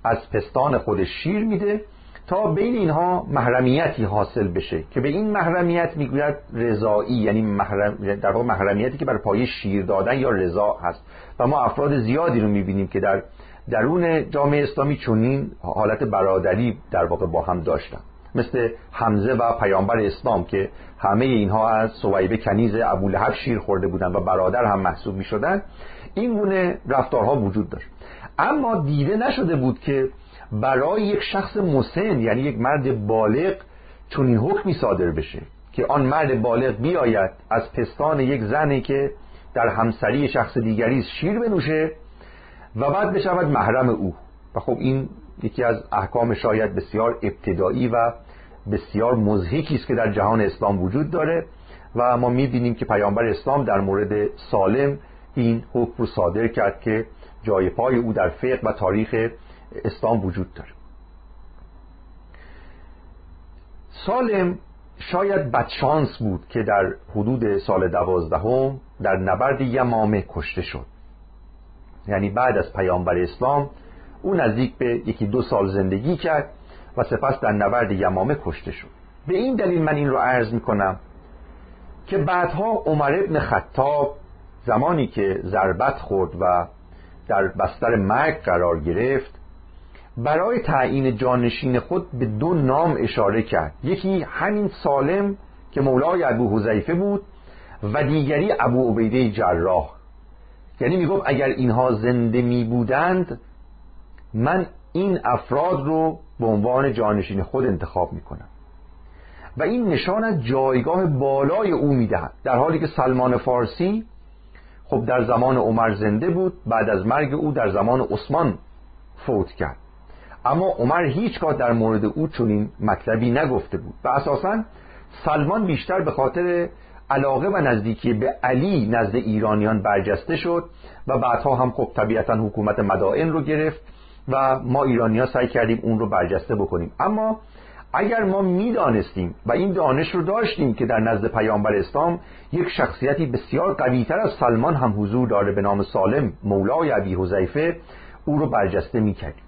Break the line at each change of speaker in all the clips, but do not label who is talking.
از پستان خودش شیر میده تا بین اینها محرمیتی حاصل بشه که به این محرمیت میگوید رضایی، یعنی در واقع محرمیتی که بر پایه شیر دادن یا رضا هست. و ما افراد زیادی رو میبینیم که در درون جامعه اسلامی چنین حالت برادری در واقع با هم داشتن، مثل حمزه و پیامبر اسلام که همه اینها از ثویبه کنیز ابولهب شیر خورده بودند و برادر هم محسوب میشدن. این گونه رفتارها وجود داشت، اما دیده نشده بود که برای یک شخص مسن، یعنی یک مرد بالغ، چنین حکمی صادر بشه که آن مرد بالغ بیاید از پستان یک زنی که در همسری شخص دیگری شیر بنوشه و بعد بشود محرم او. و خب این یکی از احکام شاید بسیار ابتدایی و بسیار مضحکی است که در جهان اسلام وجود داره و ما می‌بینیم که پیامبر اسلام در مورد سالم این حکم رو صادر کرد که جای پای او در فقه و تاریخ اسلام وجود داره. سالم شاید بدشانس بود که در حدود سال 12 در نبرد یمامه کشته شد. یعنی بعد از پیامبر اسلام او نزدیک به 1-2 سال زندگی کرد و سپس در نبرد یمامه کشته شد. به این دلیل من این رو عرض میکنم که بعدها عمر ابن خطاب زمانی که ضربت خورد و در بستر مرگ قرار گرفت، برای تعیین جانشین خود به 2 نام اشاره کرد. یکی همین سالم که مولای ابو حذیفه بود و دیگری ابو عبیده جراح. یعنی میگفت اگر اینها زنده می بودند من این افراد رو به عنوان جانشین خود انتخاب میکنم. و این نشان از جایگاه بالای او میدهد، در حالی که سلمان فارسی خب در زمان عمر زنده بود، بعد از مرگ او در زمان عثمان فوت کرد، اما عمر هیچگاه در مورد او چنین مطلبی نگفته بود. و اساساً سلمان بیشتر به خاطر علاقه و نزدیکی به علی نزد ایرانیان برجسته شد و بعدها هم خب طبیعتاً حکومت مدائن رو گرفت و ما ایرانی‌ها سعی کردیم اون رو برجسته بکنیم. اما اگر ما میدانستیم و این دانش رو داشتیم که در نزد پیامبر اسلام یک شخصیتی بسیار قوی‌تر از سلمان هم حضور داره به نام سالم مولای ابی حذیفه، او رو برجسته می‌کردیم.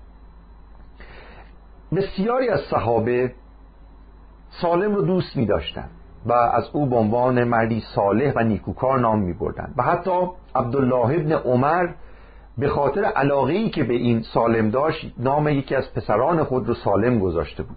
بسیاری از صحابه سالم رو دوست می‌داشتند و از او به عنوان مردی صالح و نیکوکار نام می‌بردند و حتی عبدالله ابن عمر به خاطر علاقه‌ای که به این سالم داشت نام یکی از پسران خود رو سالم گذاشته بود.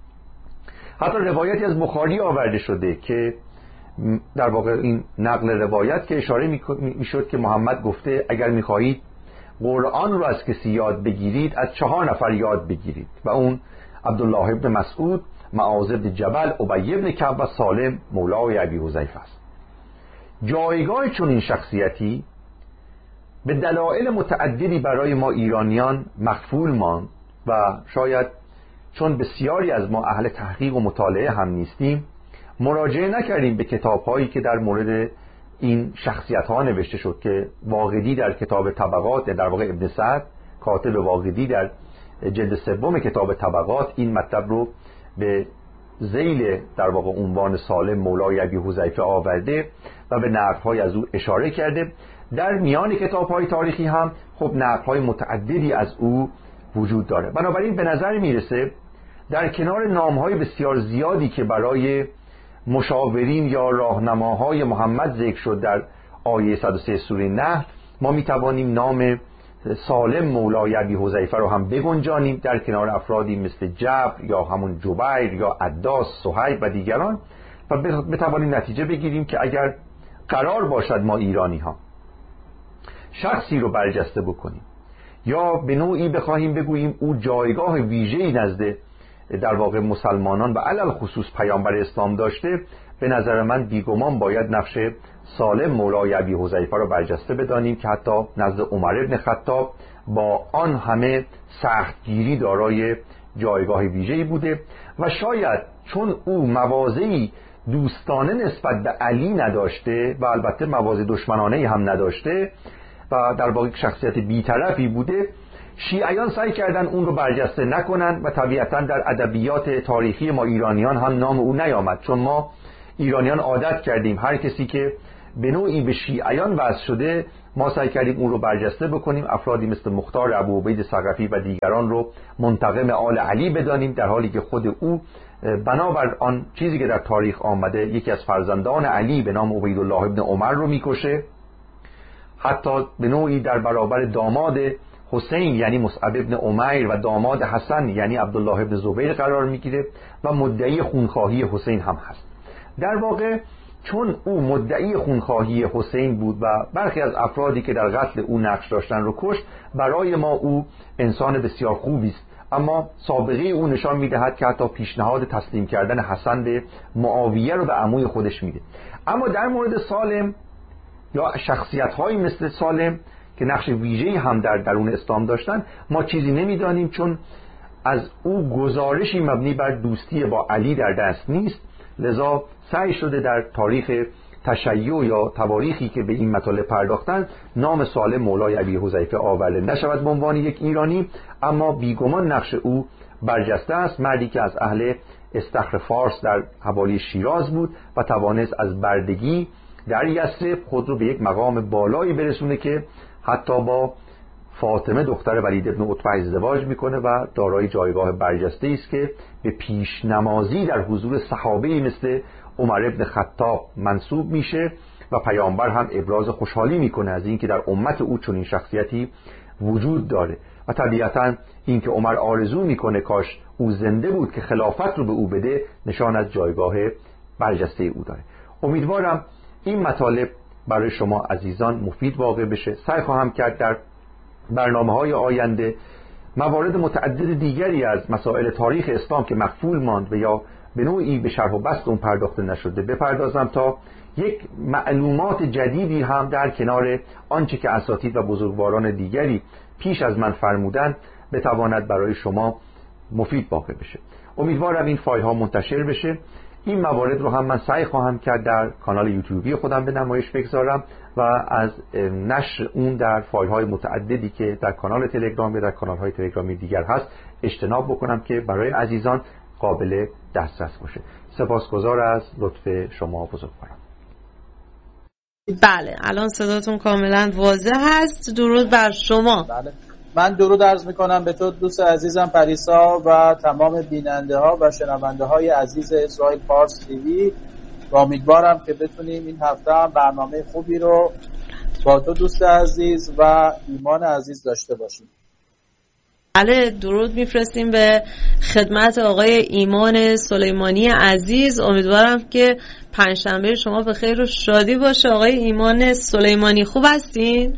حتی روایتی از بخاری آورده شده که در واقع این نقل روایت که اشاره میشد که محمد گفته اگر میخواهید قرآن رو از کسی یاد بگیرید از 4 نفر یاد بگیرید و اون عبدالله ابن مسعود، معاذ ابن جبل، ابی ابن کعب و سالم مولای ابی حذیفه است. جایگاه چون این شخصیتی به دلایل متعددی برای ما ایرانیان مخفول ماند و شاید چون بسیاری از ما اهل تحقیق و مطالعه هم نیستیم مراجعه نکردیم به کتاب‌هایی که در مورد این شخصیت‌ها نوشته شد که واقدی در کتاب طبقات، در واقع ابن سعد کاتب واقدی در جلد 3 کتاب طبقات این مطلب رو به ذیل در واقع عنوان سالم مولای ابی حذیفه آورده و به نقل‌های از او اشاره کرده. در میان کتاب‌های تاریخی هم خب نقل‌های متعددی از او وجود داره. بنابراین به نظر میرسه در کنار نام‌های بسیار زیادی که برای مشاورین یا راهنماهای محمد ذکر شد در آیه 103 سوره نحل، ما میتوانیم نام سالم مولای ابی حذیفه رو هم بگنجانیم در کنار افرادی مثل جبر یا همون جبیر یا عداس، صهیب و دیگران و بتوانیم نتیجه بگیریم که اگر قرار باشد ما ایرانی ها شخصی رو برجسته بکنیم یا به نوعی بخواهیم بگوییم او جایگاه ویژه‌ای نزد در واقع مسلمانان و علل خصوص پیامبر اسلام داشته، به نظر من بیگمان باید نقش سالم مولای ابی حذیفه رو برجسته بدانیم که حتی نزد عمر ابن خطاب با آن همه سختگیری دارای جایگاه ویژه‌ای بوده و شاید چون او مواضعی دوستانه نسبت به علی نداشته و البته مواضع دشمنانه هم نداشته و در واقع شخصیت بی‌طرفی بوده، شیعیان سعی کردن اون رو برجسته نکنن و طبیعتاً در ادبیات تاریخی ما ایرانیان هم نام او نیامد، چون ما ایرانیان عادت کردیم هر کسی که به نوعی به شیعیان وصل شده ما سعی کردیم اون رو برجسته بکنیم، افرادی مثل مختار ابوعبید ثقفی و دیگران رو منتقم آل علی بدانیم، در حالی که خود او بنابر آن چیزی که در تاریخ آمده یکی از فرزندان علی به نام عبیدالله ابن عمر رو میکشه، حتی به نوعی در برابر داماد حسین یعنی مصعب ابن عمیر و داماد حسن یعنی عبدالله ابن زبیر قرار میگیره و مدعی خونخواهی حسین هم هست. در واقع چون او مدعی خونخواهی حسین بود و برخی از افرادی که در قتل او نقش داشتن رو کشت، برای ما او انسان بسیار خوبی است، اما سابقه او نشان میدهد که حتی پیشنهاد تسلیم کردن حسن به معاویه رو به عموی خودش میده. اما در مورد سالم یا شخصیت‌هایی مثل سالم که نقش ویژه‌ای هم در درون اسلام داشتن ما چیزی نمیدانیم، چون از او گزارشی مبنی بر دوستی با علی در دست نیست، لذا سعی شده در تاریخ تشیع یا تواریخی که به این مطالب پرداختن نام سالم مولای ابی حذیفه آورده نشود به عنوان یک ایرانی، اما بیگمان نقش او برجسته است. مردی که از اهل استخر فارس در حوالی شیراز بود و توانست از بردگی در یثرب خود رو به یک مقام بالایی برسونه که حتی با فاطمه دختر ولید ابن عتبه ازدواج میکنه و دارای جایگاه برجسته است که به پیشنمازی در حضور صحابه‌ای مثل عمر ابن خطاب منسوب میشه و پیامبر هم ابراز خوشحالی میکنه از اینکه در امت او چنین شخصیتی وجود داره و طبیعتا اینکه عمر آرزو میکنه کاش او زنده بود که خلافت رو به او بده نشان از جایگاه برجسته او داره. امیدوارم این مطالب برای شما عزیزان مفید واقع بشه. سعی خواهم کرد در برنامه‌های آینده موارد متعدد دیگری از مسائل تاریخ اسلام که مخفول ماند و یا به نوعی به شرح و بسط اون پرداخته نشده بپردازم تا یک معلومات جدیدی هم در کنار آنچه که اساتید و بزرگواران دیگری پیش از من فرمودن بتواند برای شما مفید واقع بشه. امیدوارم این فایل ها منتشر بشه. این موارد رو هم من سعی خواهم کرد در کانال یوتیوبی خودم به نمایش بگذارم و از نشر اون در فایل های متعددی که در کانال تلگرام یا در کانال های تلگرامی دیگر هست اجتناب بکنم که برای عزیزان قابل دسترس باشه. سپاسگزار از لطف شما بزرگواران.
بله الان صداتون کاملا واضح هست. درود بر شما.
بله من درود عرض میکنم به تو دوست عزیزم پریسا و تمام بیننده ها و شنونده های عزیز اسرائیل فارس تیوی و امیدوارم که بتونیم این هفته هم برنامه خوبی رو با تو دوست عزیز و ایمان عزیز داشته باشیم.
بله درود میفرستیم به خدمت آقای ایمان سلیمانی عزیز. امیدوارم که پنجشنبه شما به خیر و شادی باشه. آقای ایمان سلیمانی خوب هستین؟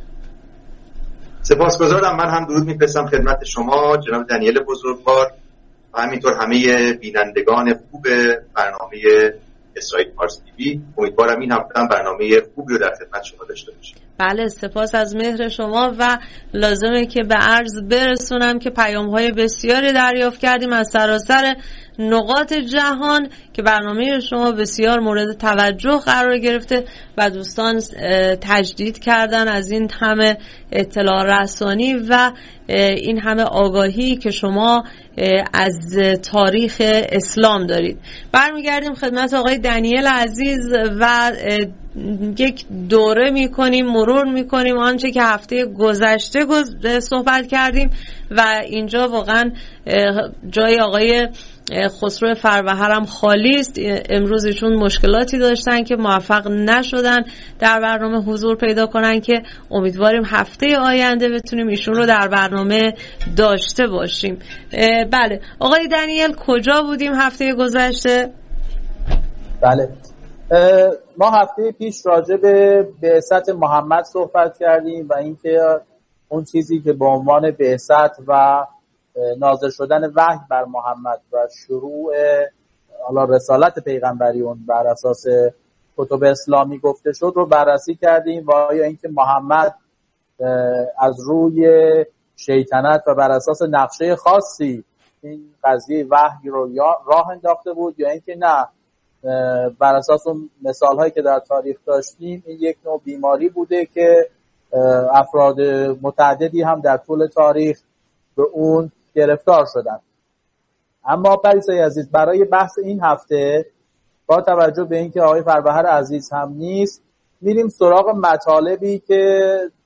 سپاسگزارم. من هم درود میفرستم خدمت شما جناب دنیل بزرگوار و همینطور همه بینندگان خوب برنامه اسرائیل فارس تیوی. امیدوارم این هفته هم برنامه خوبی رو در خدمت شما داشته باشیم.
بله سپاس از مهر شما و لازمه که به عرض برسونم که پیام‌های بسیاری دریافت کردیم از سراسر نقاط جهان که برنامه شما بسیار مورد توجه قرار گرفته و دوستان تجدید کردن از این همه اطلاع رسانی و این همه آگاهی که شما از تاریخ اسلام دارید. برمیگردیم خدمت آقای دنیل عزیز و یک دوره میکنیم، مرور میکنیم آنچه که هفته گذشته صحبت کردیم و اینجا واقعا جای آقای خسرو فروهر هم خالی است. امروز ایشون مشکلاتی داشتن که موفق نشدن در برنامه حضور پیدا کنن که امیدواریم هفته آینده بتونیم ایشون رو در برنامه داشته باشیم. بله آقای دنیل کجا بودیم هفته گذشته؟
بله ما هفته پیش راجع به بعثت محمد صحبت کردیم و اینکه اون چیزی که به عنوان بعثت و نازل شدن وحی بر محمد و شروع رسالت پیغمبری اون بر اساس کتب اسلامی گفته شد رو بررسی کردیم و آیا اینکه محمد از روی شیطنت و بر اساس نقشه خاصی این قضیه وحی رو راه انداخته بود یا اینکه نه بر اساس اون مثال هایی که در تاریخ داشتیم این یک نوع بیماری بوده که افراد متعددی هم در طول تاریخ به اون گرفتار شدن. اما پریسای عزیز برای بحث این هفته با توجه به اینکه آقای فروهر عزیز هم نیست میریم سراغ مطالبی که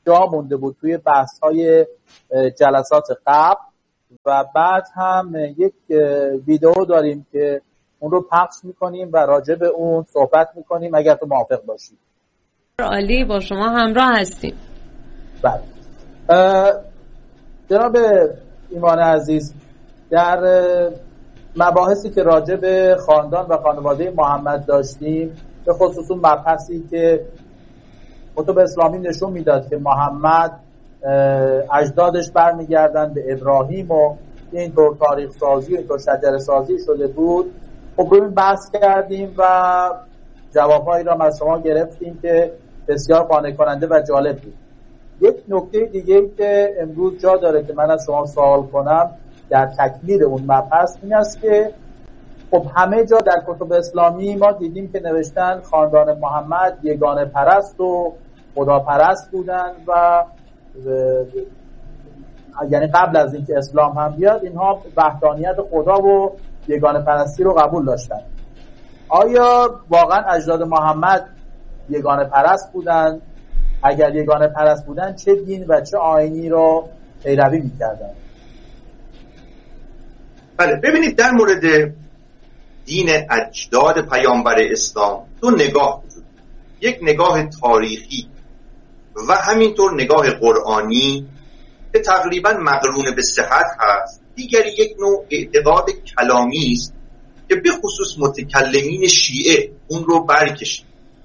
جا مونده بود توی بحث‌های جلسات قبل و بعد هم یک ویدیو داریم که اون رو پخش میکنیم و راجع به اون صحبت میکنیم اگر تو موافق باشید.
عالی، با شما همراه هستیم.
بله. جناب ایمان عزیز، در مباحثی که راجع به خاندان و خانواده محمد داشتیم، به خصوص اون مبحثی که کتب اسلامی نشون میداد که محمد اجدادش برمیگردن به ابراهیم و اینطور تاریخ سازی و اینطور شجره سازی شده بود، خب روی بحث کردیم و جوابهایی را از شما گرفتیم که بسیار قانع کننده و جالب بود. یک نکته دیگه که امروز جا داره که من از شما سوال کنم در تکمیل اون مبحث این است که خب همه جا در کتب اسلامی ما دیدیم که نوشتن خاندان محمد یگانه پرست و خدا پرست بودن و یعنی قبل از اینکه اسلام هم بیاد اینها وحدانیت خدا و یگانه پرستی رو قبول داشتن. آیا واقعا اجداد محمد یگانه پرست بودن؟ اگر یگانه پرست بودن چه دین و چه آیینی رو پیروی می‌کردن؟
بله، ببینید در مورد دین اجداد پیامبر اسلام دو نگاه وجود، یک نگاه تاریخی و همینطور نگاه قرآنی که تقریبا مقرون به صحت هست. دیگری یک نوع اعتقاد کلامی است که به خصوص متکلمین شیعه اون رو برکشید.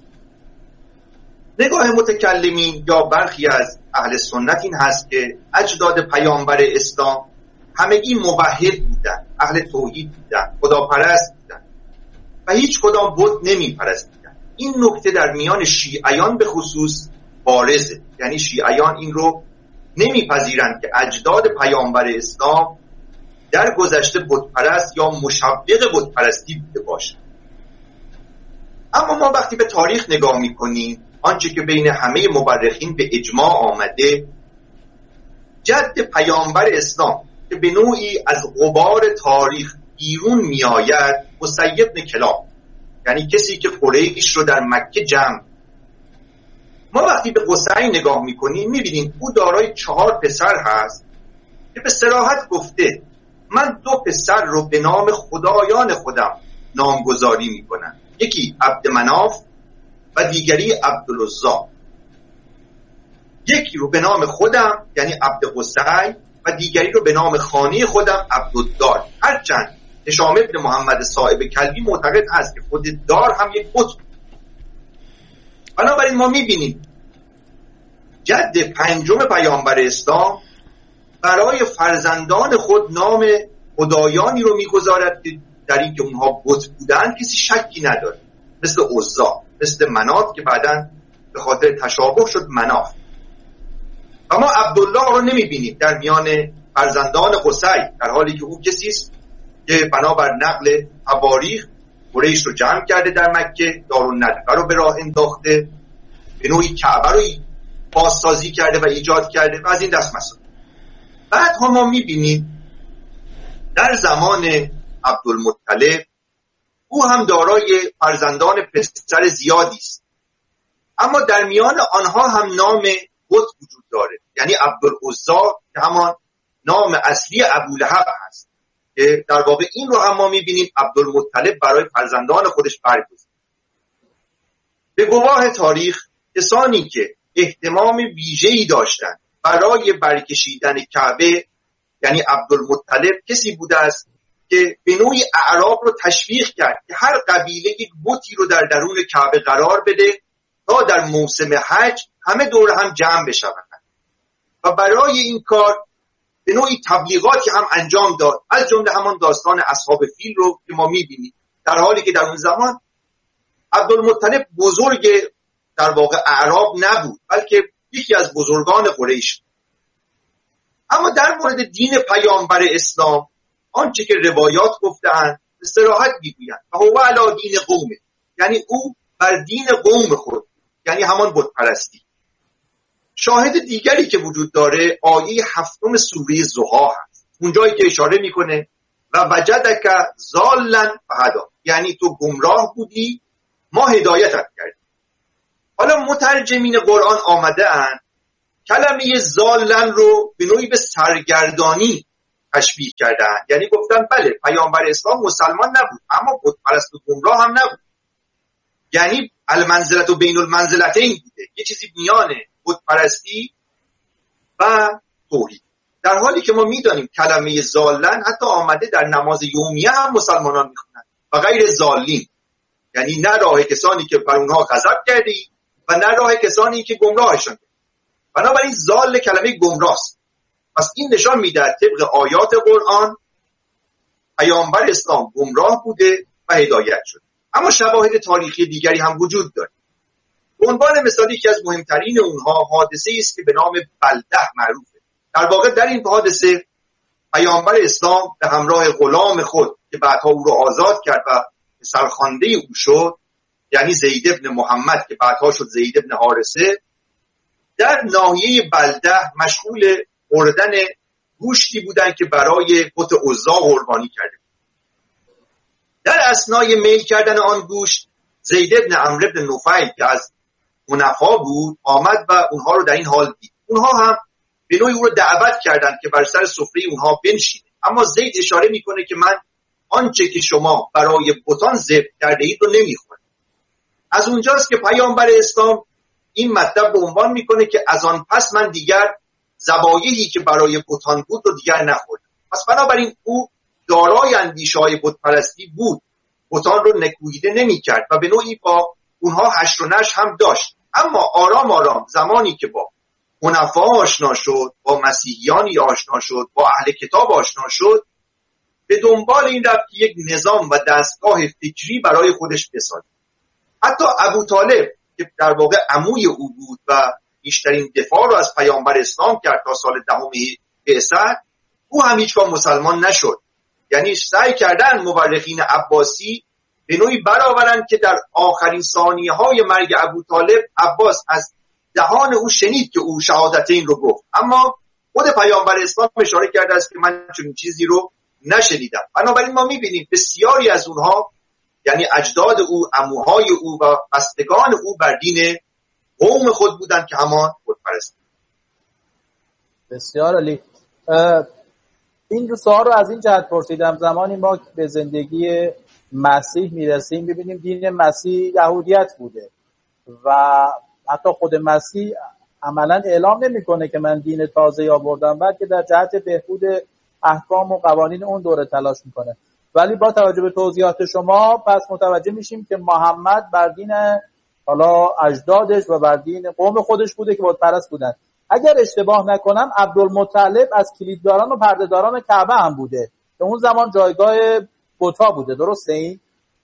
نگاه متکلمین یا برخی از اهل سنت این هست که اجداد پیامبر اسلام همگی موحد بودن، اهل توحید بودن، خداپرست بودن و هیچ کدام بت نمی پرستیدن. این نکته در میان شیعیان به خصوص بارزه، یعنی شیعیان این رو نمیپذیرند که اجداد پیامبر اسلام در گذشته بت پرست یا مشوق بت پرستی بوده باشه. اما ما وقتی به تاریخ نگاه میکنیم، آنچه که بین همه مورخین به اجماع آمده، جد پیامبر اسلام که به نوعی از غبار تاریخ بیرون میآید قصی بن کلاب، یعنی کسی که قریش رو در مکه جمع. ما وقتی به قصی نگاه میکنیم میبینیم او دارای 4 پسر هست که به صراحت گفته من 2 پسر رو به نام خدایان خودم نامگذاری میکنم، یکی عبدمناف و دیگری عبدالعزی. یکی رو به نام خودم یعنی عبدقصی و دیگری رو به نام خانه خودم عبدالدار. هرچند هشام ابن محمد صاحب کلبی معتقد است که خود دار هم یک بت. بنابراین ما میبینیم جد 5 پیامبر اسلام برای فرزندان خود نام خدایانی رو میگذارد که در این که اونها بت بودن کسی شکی نداره، مثل عزا، مثل منات که بعداً به خاطر تشابه شد مناف. و ما عبدالله رو نمیبینیم در میان فرزندان قصی، در حالی که او کسی است که بنابر نقل تواریخ قریش رو جمع کرده در مکه، دارالندوه رو به راه انداخته، به نوعی کعبه رو بازسازی کرده و ایجاد کرده و از این دست مسائل. بعد ما میبینیم در زمان عبدالمطلب او هم دارای فرزندان پسر زیادی است، اما در میان آنها هم نام بت وجود داره، یعنی عبدالعزا که همان نام اصلی ابولهب هست که در واقع این رو هم ما میبینیم عبدالمطلب برای فرزندان خودش برگزید. به گواه تاریخ کسانی که اهتمام ویژه‌ای داشتند برای برکشیدن کعبه یعنی عبدالمطلب کسی بوده است که به نوعی اعراب رو تشویق کرد که هر قبیله یک بتی رو در درون کعبه قرار بده تا در موسم حج همه دور هم جمع بشوند و برای این کار به نوعی تبلیغاتی هم انجام داد، از جمله همان داستان اصحاب فیل رو که ما می‌بینیم، در حالی که در اون زمان عبدالمطلب بزرگ در واقع اعراب نبود بلکه یکی از بزرگان قریش. اما در مورد دین پیامبر اسلام آنچه که روایات گفته‌اند به صراحت میگویند و هو علی دین قومه، یعنی او بر دین قوم خود، یعنی همان بت پرستی. شاهد دیگری که وجود داره آیه 7 سوره ضحی هست، اونجایی که اشاره میکنه و وجدک ضالا فهدا، یعنی تو گمراه بودی ما هدایتت کردیم. حالا مترجمین قرآن آمده اند کلمه ضالن رو به نوعی به سرگردانی تشبیه کردن. یعنی گفتن بله پیامبر اسلام مسلمان نبود اما بت پرست و گمراه هم نبود، یعنی المنزلت و بین المنزلتین بوده، یه چیزی میان بت پرستی و توحید. در حالی که ما میدانیم کلمه ضالن حتی آمده در نماز یومیه هم مسلمانان میخونن و غیر ضالین، یعنی نه راه کسانی که بر اونها غضب کردی و نه راه کسانی که گمراهشان کردی. بنابراین ضال کلمه گمراه است. پس این نشان میده طبق آیات قرآن پیامبر اسلام گمراه بوده و هدایت شده. اما شواهد تاریخی دیگری هم وجود داره. به عنوان مثالی که از مهمترین اونها حادثه است که به نام بلده معروفه. در واقع در این حادثه پیامبر اسلام به همراه غلام خود که بعدها او را آزاد کرد و سرخوانده او شد، یعنی زید بن محمد که بعدها شد زید بن حارثه، در ناحیه بلده مشغول خوردن گوشتی بودند که برای بت عزی قربانی کرده. در اثنای میل کردن آن گوشت زید بن عمرو بن نفیل که از حنفا بود آمد و اونها رو در این حال دید. اونها هم به نوعی او رو دعوت کردند که بر سر سفره اونها بنشینه، اما زید اشاره میکنه که من آنچه که شما برای بتان ذبح کرده اید رو نمیخورم. از اونجاست که پیامبر اسلام این مطلب به عنوان میکنه که از آن پس من دیگر ذبایحی که برای بتان بود رو دیگر نخوردم. پس بنابراین او دارای اندیشه‌های بت پرستی بود، بتان رو نکوهیده نمی‌کرد و به نوعی با اونها حشر و نشر هم داشت. اما آرام آرام زمانی که با حنفا آشنا شد، با مسیحیانی آشنا شد، با اهل کتاب آشنا شد، به دنبال این رفت که یک نظام و دستگاه فکری برای خودش بسازد. حتی ابو طالب که در واقع عموی او بود و بیشترین دفاع رو از پیامبر اسلام کرد تا سال 10 بعثت، او هم هیچگاه مسلمان نشد. یعنی سعی کردن مورخین عباسی به نوعی برآورند که در آخرین ثانیه‌های مرگ ابو طالب عباس از دهان او شنید که او شهادتین رو گفت، اما خود پیامبر اسلام اشاره کرده است که من چنین چیزی رو نشنیدم. بنابراین ما می‌بینیم بسیاری از اونها، یعنی اجداد او، عموهای او و بستگان او بر دین قوم خود بودند که همان بت پرستی.
بسیار عالی. این دو سوال رو از این جهت پرسیدم، زمانی ما به زندگی مسیح میرسیم ببینیم دین مسیح یهودیت بوده و حتی خود مسیح عملا اعلام نمیکنه که من دین تازه آوردم، بلکه در جهت بهبود احکام و قوانین اون دوره تلاش میکنه. ولی با توجه به توضیحات شما پس متوجه میشیم که محمد بر دین حالا اجدادش و بر دین قوم خودش بوده که بت پرست بودن. اگر اشتباه نکنم عبدالمطلب از کلیدداران و پردهداران کعبه هم بوده که اون زمان جایگاه بت‌ها بوده، درسته این؟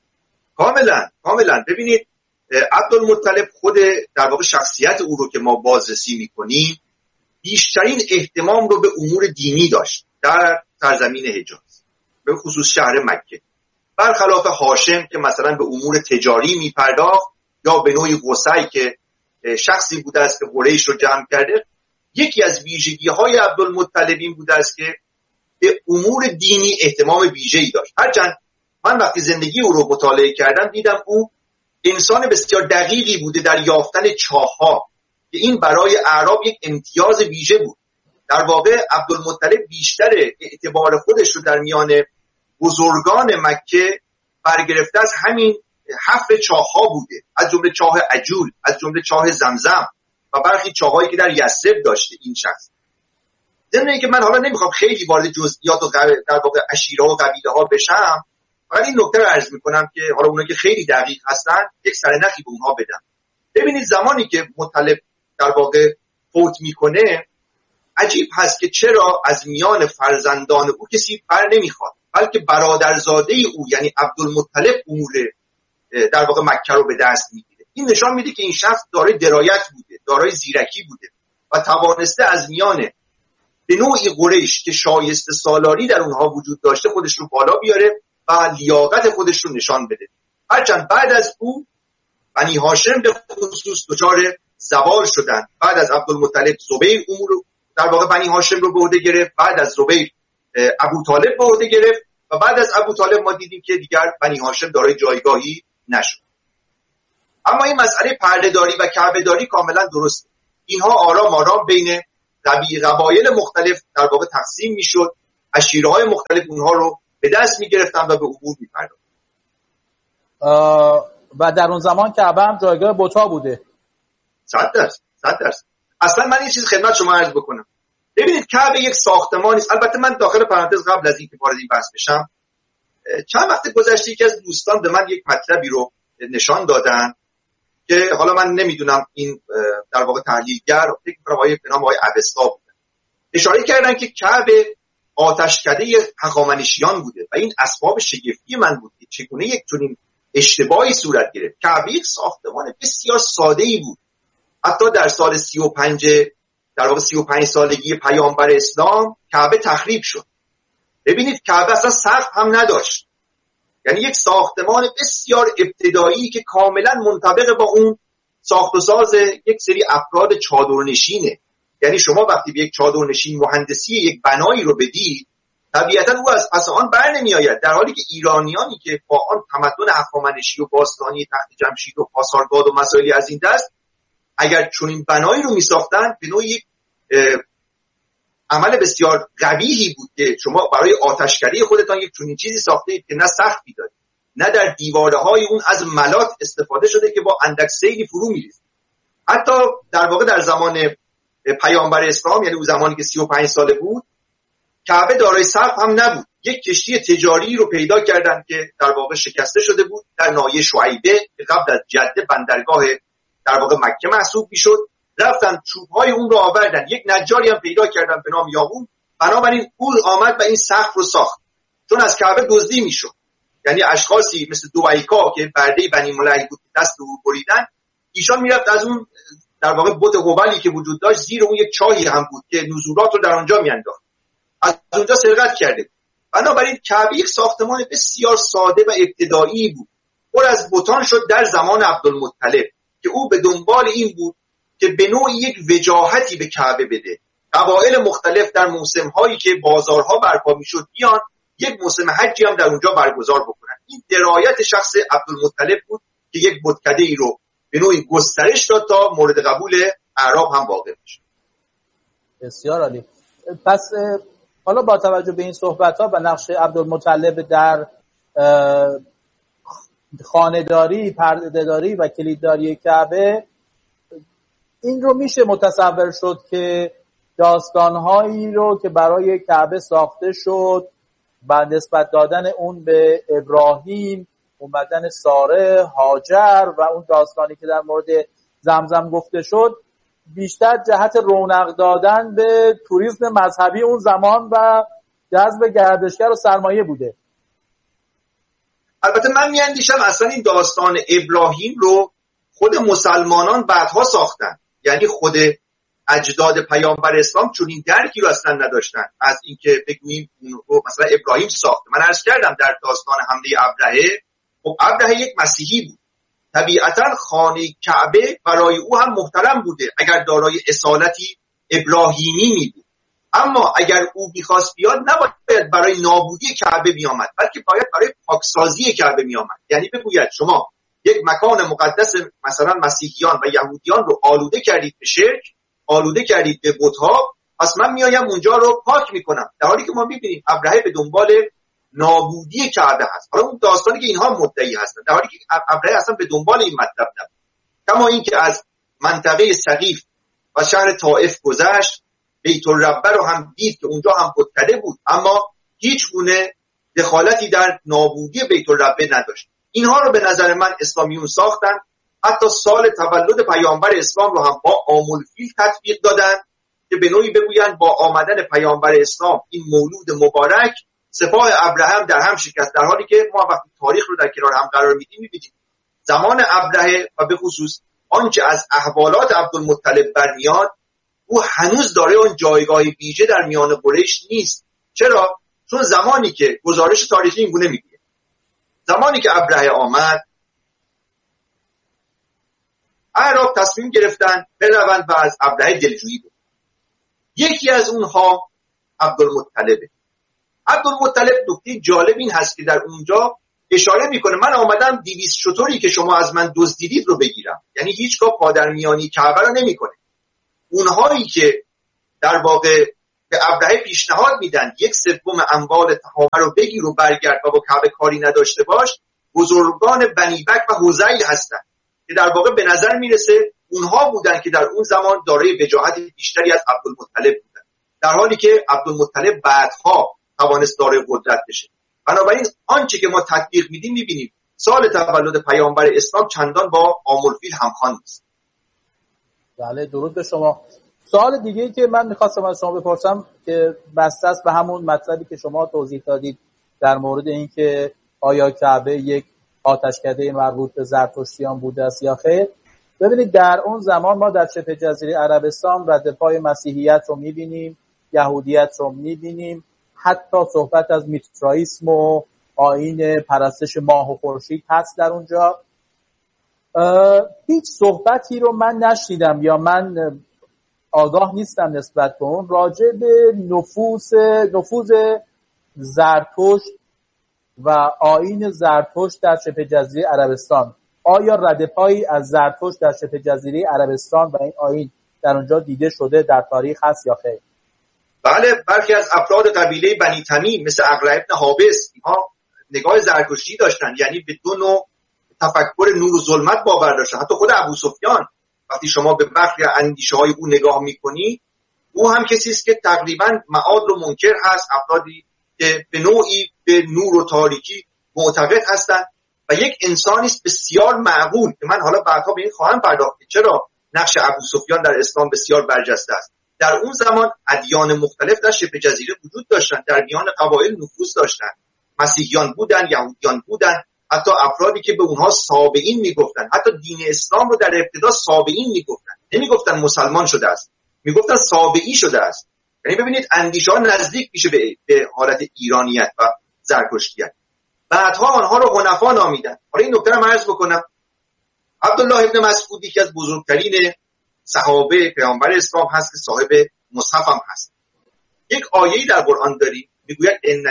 کاملا. ببینید عبدالمطلب خود در واقع شخصیت او رو که ما بازرسی میکنیم بیشترین اهتمام رو به امور دینی داشت در سرزمین حجاز، به خصوص شهر مکه، برخلاف هاشم که مثلا به امور تجاری میپرداخت یا به نوعی قصی که شخصی بوده است که قریش رو جمع کرده. یکی از ویژگی‌های عبدالمطلب این بوده است که به امور دینی اهتمام ویژه‌ای داشت. هرچند من وقتی زندگی او رو مطالعه کردم دیدم او انسان بسیار دقیقی بوده در یافتن چاه‌ها که این برای اعراب یک امتیاز ویژه بود. در واقع عبدالمطلب بیشتر اعتبار خودش رو در میان بزرگان مکه برگرفته از همین حفر چاه‌ها بوده، از جمله چاه عجول، از جمله چاه زمزم و برخی چاه‌هایی که در یثرب داشته این شخص. ضمن اینکه من حالا نمیخوام خیلی وارد جزئیات و در واقع عشیره و قبیله ها بشم، فقط این نکته رو عرض میکنم که حالا اونایی که خیلی دقیق هستن یک سرنخی به اونها بدم. ببینید زمانی که مطلب در واقع فوت میکنه عجیب هست که چرا از میان فرزندان او کسی بر نمیخواد، بلکه برادرزاده او یعنی عبدالمطلب امور در واقع مکه رو به دست میگیره. این نشان میده که این شخص دارای درایت بوده، دارای زیرکی بوده و توانسته از میان به نوعی قریش که شایسته سالاری در اونها وجود داشته خودش رو بالا بیاره و لیاقت خودش رو نشان بده. هرچند بعد از او بنی هاشم به خصوص دچار زوال شدن. بعد از عبدالمطلب زبیر امور در واقع بنی هاشم رو به عهده گرفت، بعد از زبیر ابو طالب به عهده گرفت و بعد از ابو طالب ما دیدیم که دیگر بنی هاشم دارای جایگاهی نشد. اما این مسئله پردهداری و کعبه‌داری کاملا درسته. اینها آرام آرام بین قبایل مختلف در واقع تقسیم میشد، عشیره‌های مختلف اونها رو به دست میگرفتن و به عبور میپرداختن.
و در اون زمان کعبه هم جایگاه بت‌ها بوده.
100%. اصلا من این چیز خدمت شما عرض بکنم. ببینید کعبه یک ساختمانی است. البته من داخل پرانتز قبل از اینکه وارد این بحث بشم، چند وقت گذشته یکی از دوستان به من یک مطلبی رو نشان دادن که حالا من نمیدونم این در واقع تحلیلگر فکر کنم به نام آقای اوستا بودن، اشاره کردن که کعبه آتشکده هخامنشیان بوده و این اسباب شگفتی من بود که چگونه یک چنین اشتباهی صورت گرفت. کعبه یک ساختمان بسیار ساده‌ای بود. حتی در سال 35 سالگی پیامبر اسلام کعبه تخریب شد. ببینید کعبه اصلا سقف هم نداشت، یعنی یک ساختمان بسیار ابتدایی که کاملا منطبق با اون ساخت و ساز یک سری افراد چادرنشینه. یعنی شما وقتی به یک چادرنشین مهندسی یک بنایی رو بدید، طبیعتا او از پس آن بر نمی آید، در حالی که ایرانیانی که با آن تمدن هخامنشی و باستانی تخت جمشید و پاسارگاد و مسائلی از این دست اگر چنین بنایی رو می ساختن، به نوعی یک عمل بسیار قبیحی بود که شما برای آتشکده خودتان یک چنین چیزی ساخته اید که نه سقفی داره، نه در دیوارهای اون از ملات استفاده شده که با اندک سیلی فرو می‌ریزه. حتی در واقع در زمان پیامبر اسلام، یعنی اون زمانی که 35 ساله بود، کعبه دارای سقف هم نبود. یک کشتی تجاری رو پیدا کردن که در واقع شکسته شده بود در ناحیه شعیبه که قبل از جده بندرگاه در واقع مکه محسوب میشد. رفتن چوب‌های اون رو آوردن، یک نجاری هم پیدا کردن به نام یاغون، بنابراین او آمد و این سقف رو ساخت. چون از کعبه دزدی میشد، یعنی اشخاصی مثل دویکا که برده بنی ملعی بود دست رو بریدن، ایشان میرفت از اون در واقع بت قبلی که وجود داشت، زیر اون یک چاهی هم بود که نزولات رو در آنجا میانداخت، از اونجا سرقت کرده. بنابراین کعبه یک ساختمان بسیار ساده و ابتدایی بود، پر از بتان شد در زمان عبدالمطلب که او به دنبال این بود که به نوعی یک وجاهتی به کعبه بده. قبایل مختلف در موسم‌هایی که بازارها برپا میشد بیان یک موسم حجی هم در اونجا برگزار بکنن. این درایت شخص عبدالمطلب بود که یک بتکده‌ای رو به نوعی گسترش داد تا مورد قبول اعراب هم واقع بشه.
بسیار عالی. پس حالا با توجه به این صحبت‌ها و نقش عبدالمطلب در خانه‌داری، پرده‌داری و کلیدداری کعبه، این رو میشه متصور شد که داستان‌هایی رو که برای کعبه ساخته شد و نسبت دادن اون به ابراهیم، اومدن ساره، هاجر و اون داستانی که در مورد زمزم گفته شد، بیشتر جهت رونق دادن به توریسم مذهبی اون زمان و جذب گردشگر و سرمایه بوده.
البته من میاندیشم اصلا این داستان ابراهیم رو خود مسلمانان بعدها ساختن، یعنی خود اجداد پیامبر اسلام چون این درکی رو اصلا نداشتن از اینکه بگوییم مثلا ابراهیم ساخته. من عرض کردم در داستان حمله ابرهه، خب ابرهه یک مسیحی بود، طبیعتا خانه کعبه برای او هم محترم بوده اگر دارای اصالتی ابراهیمی می بود، اما اگر او میخواست بیاد نباید برای نابودی کعبه میآمد، بلکه باید برای پاکسازی کعبه میآمد. یعنی بگوید شما یک مکان مقدس مثلا مسیحیان و یهودیان رو آلوده کردید به شرک، آلوده کردید به بت‌ها، پس من میایم اونجا رو پاک میکنم، در حالی که ما میبینیم ابرهه به دنبال نابودی کعبه هست. حالا اون داستانی که اینها مدعی هستن، در حالی که ابرهه اصلا به دنبال این مطلب نبود. کما اینکه از منطقه ثقیف و شهر طائف گذشت، بیت الربه رو هم دید که اونجا هم بتکده بود، اما هیچ گونه دخالتی در نابودی بیت الربه نداشت. اینها رو به نظر من اسلامیون ساختن. حتی سال تولد پیامبر اسلام رو هم با آملفیل تطبیق دادن که به نوعی بگویند با آمدن پیامبر اسلام این مولود مبارک سپاه ابراهیم در هم شکست، در حالی که ما وقتی تاریخ رو در کنار هم قرار میدیم میبینیم زمان ابرهه و به خصوص آنچه از احوالات عبدالمطلب برمیاد، او هنوز داره اون جایگاه ویژه در میان قریش نیست. چرا؟ چون زمانی که گزارش تاریخی این گونه میگه، زمانی که ابرهه آمد اعراب تصمیم گرفتن بروند و از ابرهه دلجویی بود. یکی از اونها عبدالمطلبه. عبدالمطلب نکته جالب این هست که در اونجا اشاره میکنه من آمدم 200 شتری که شما از من دزدیدید رو بگیرم، یعنی هیچگاه پادرمیانی کعبه رو نمیکنه. اونهایی که در واقع به ابرهه پیشنهاد میدن 1/3 اموال تهامه رو بگیر و برگرد و با کعبه کاری نداشته باش، بزرگان بنی بکر و حذیل هستن که در واقع به نظر میرسه اونها بودن که در اون زمان دارای وجاهت بیشتری از عبدالمطلب بودن، در حالی که عبدالمطلب بعدها توانست دارای قدرت بشه. بنابراین آنچه که ما تطبیق میدیم میبینیم سال تولد پیامبر اسلام چندان با عام‌الفیل همخوان نیست.
بله، درود به شما. سوال دیگه‌ای که من می‌خواستم از شما بپرسم که بسته است به همون مطلبی که شما توضیح دادید در مورد اینکه آیا کعبه یک آتشکده مربوط به زرتشتیان بوده است یا خیر. ببینید در اون زمان ما در شبه جزیره عربستان ردپای مسیحیت رو می‌بینیم، یهودیت رو می‌بینیم، حتی صحبت از میترائیسم و آیین پرستش ماه و خورشید هست در اونجا. هیچ صحبتی رو من نشنیدم یا من آگاه نیستم نسبت به اون راجع به نفوذ زرتشت و آیین زرتشت در شبه جزیره عربستان. آیا ردپایی از زرتشت در شبه جزیره عربستان و این آیین در اونجا دیده شده در تاریخ هست یا خیر؟
بله، برخی از افراد قبیله بنی تمیم مثل اقرع ابن حابس اینها نگاه زرتشتی داشتن، یعنی به دو نوع تفکر نور و ظلمت باور داشتن. حتی خود ابو سفیان وقتی شما به برخی اندیشه‌های او نگاه می‌کنی، او هم کسی است که تقریباً معاد رو منکر هست، افرادی که به نوعی به نور و تاریکی معتقد هستند و یک انسانی است بسیار معقول که من حالا بعدها به این خواهم پرداخت که چرا نقش ابو سفیان در اسلام بسیار برجسته است. در اون زمان ادیان مختلف در شبه جزیره وجود داشتند، در میان قبایل نفوذ داشتند، مسیحیان بودن، یهودیان بودن، حتی افرادی که به اونها سابعین میگفتن. حتی دین اسلام رو در ابتدا سابعین میگفتن، نمیگفتن مسلمان شده است، میگفتن سابعی شده است. یعنی ببینید اندیشه ها نزدیک میشه به حالت ایرانیت و زرتشتیت. بعدها آنها رو حنفا نامیدن. حالا این نکته رو عرض بکنم. عبدالله ابن مسعود یکی از بزرگترین صحابه پیامبر اسلام هست که صاحب مصحف هم هست. یک آیه‌ای در قرآن داریم میگوید ان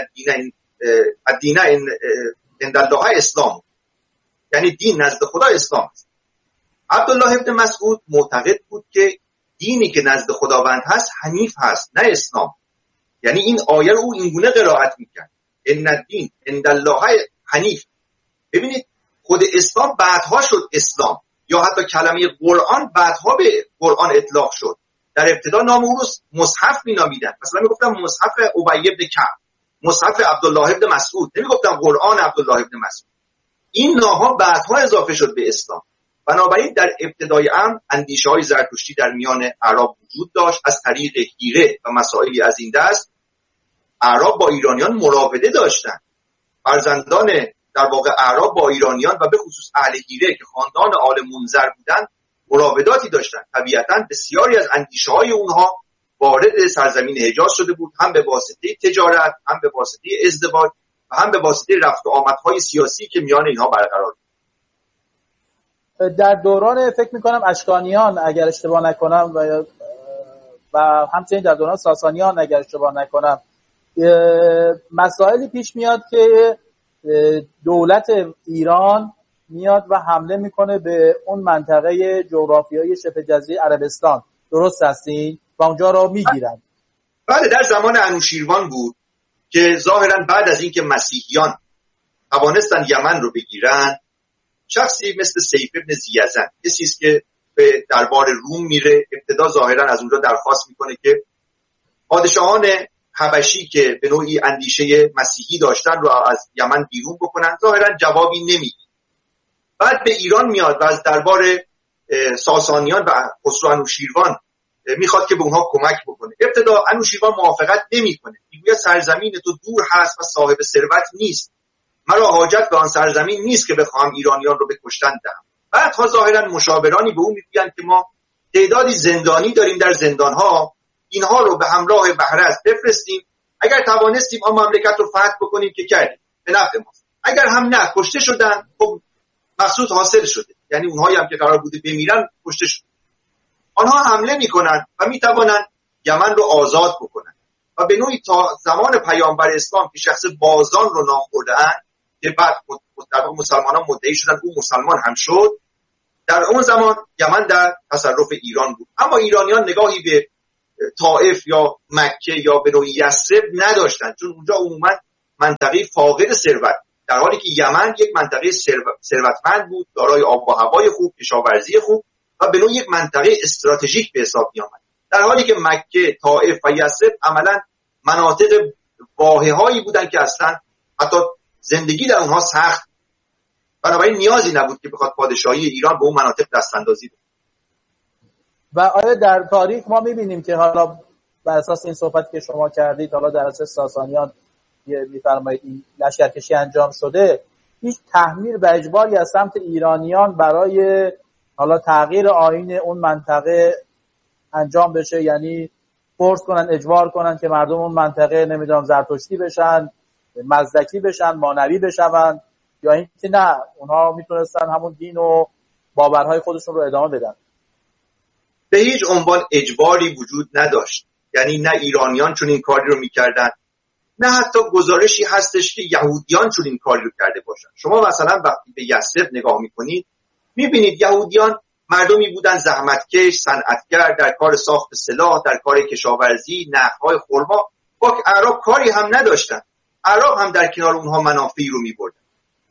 الدین عند الله اسلام، یعنی دین نزد خدا اسلام است. عبدالله ابن مسعود معتقد بود که دینی که نزد خداوند هست حنیف هست، نه اسلام. یعنی این آیه رو او اینگونه قرائت میکرد ان الدین عند الله حنیف. ببینید خود اسلام بعدها شد اسلام، یا حتی کلمه قرآن بعدها به قرآن اطلاق شد. در ابتدا نام او رو مصحف مینامیدن، مثلا میگفتن مصحف ابی بن کعب، مصحف عبدالله ابن مسعود، نمیگفتن قرآن عبدالله ابن مسعود. این نام‌ها بعدها اضافه شد به اسلام. بنابراین در ابتدای امر اندیشه‌های زرتشتی در میان اعراب وجود داشت. از طریق حیره و مسائلی از این دست اعراب با ایرانیان مراوده داشتند. فرزندان در واقع اعراب با ایرانیان و به خصوص اهل حیره که خاندان آل منذر بودند مراوداتی داشتند. طبیعتاً بسیاری از اندیشه‌های اونها وارد سرزمین حجاز شده بود، هم به واسطه تجارت، هم به واسطه ازدواج و هم به واسطه رفت و آمدهای سیاسی که میان اینها برقرار بود.
در دوران فکر میکنم اشکانیان اگر اشتباه نکنم و همچنین در دوران ساسانیان اگر اشتباه نکنم مسائلی پیش میاد که دولت ایران میاد و حمله میکنه به اون منطقه جغرافیایی شبه جزیره عربستان. درست هستین؟ و اونجا رو میگیرن.
بله، در زمان انوشیروان بود که ظاهرا بعد از اینکه مسیحیان توانستن یمن رو بگیرن، شخصی مثل سیف ابن زیزن، کسی است که به دربار روم میره، ابتدا ظاهرا از اونجا درخواست میکنه که پادشاهان حبشی که به نوعی اندیشه مسیحی داشتن رو از یمن بیرون بکنن. ظاهرا جوابی نمیده. بعد به ایران میاد و از دربار ساسانیان و خسرو انوشیروان میخواد که به اونها کمک بکنه. ابتدا انوشیروان موافقت نمیکنه، میگه سرزمین تو دور هست و صاحب ثروت نیست، مرا حاجت به آن سرزمین نیست که بخوام ایرانیان رو به کشتن دهم. بعدها ظاهرا مشاورانی به اون میگن که ما تعدادی زندانی داریم در زندانها، اینها رو به همراه بهرز بفرستیم، اگر توانستیم آن مملکت رو فتح بکنیم که کردیم، به نفع ماست. اگر هم نه کشته شدن، خب مقصود حاصل شده، یعنی اونهایی هم که قرار بوده بمیرن کشته شدن. آنها حمله میکنن و میتوانن یمن رو آزاد بکنن و به نوعی تا زمان پیامبر اسلام که شخص بازان رو نام بردن که بعد مسلمانان مدعی شدن او مسلمان هم شد، در اون زمان یمن در تصرف ایران بود، اما ایرانیان نگاهی به طائف یا مکه یا به نوعی یثرب نداشتند، چون اونجا عموما منطقه فاقد ثروت، در حالی که یمن یک منطقه ثروتمند بود، دارای آب و هوای خوب، کشاورزی خوب و به نوعی یک منطقه استراتژیک به حساب می آمد، در حالی که مکه، طائف و یثرب عملا مناطق واهه‌هایی بودند که اصلا حتی زندگی در اونها سخت، بنابراین نیازی نبود که بخواد پادشاهی ایران به اون مناطق دستاندازی بکنه.
و آیا در تاریخ ما می‌بینیم که حالا بر اساس این صحبت که شما کردید، حالا در اساس ساسانیان می‌فرمایید این لشکرکشی انجام شده، هیچ تحمیل و اجباری از سمت ایرانیان برای حالا تغییر آیین اون منطقه انجام بشه؟ یعنی فورس کنن، اجبار کنن که مردم اون منطقه نمیدونم زرتشتی بشن، مزدکی بشن، مانوی بشن، یا اینکه نه اونها میتونستن همون دین و باورهای خودشون رو ادامه بدن؟
به هیچ عنوان اجباری وجود نداشت، یعنی نه ایرانیان چون این کاری رو میکردن، نه حتی گزارشی هستش که یهودیان چون این کاری رو کرده باشن. شما مثلا وقتی به یثرب نگاه میکنید میبینید یهودیان مردمی بودن زحمتکش، صنعتگر، در کار ساخت سلاح، در کار کشاورزی، نخل‌های خرما، با اعراب کاری هم نداشتن. اعراب هم در کنار اونها منافعی رو میبردن.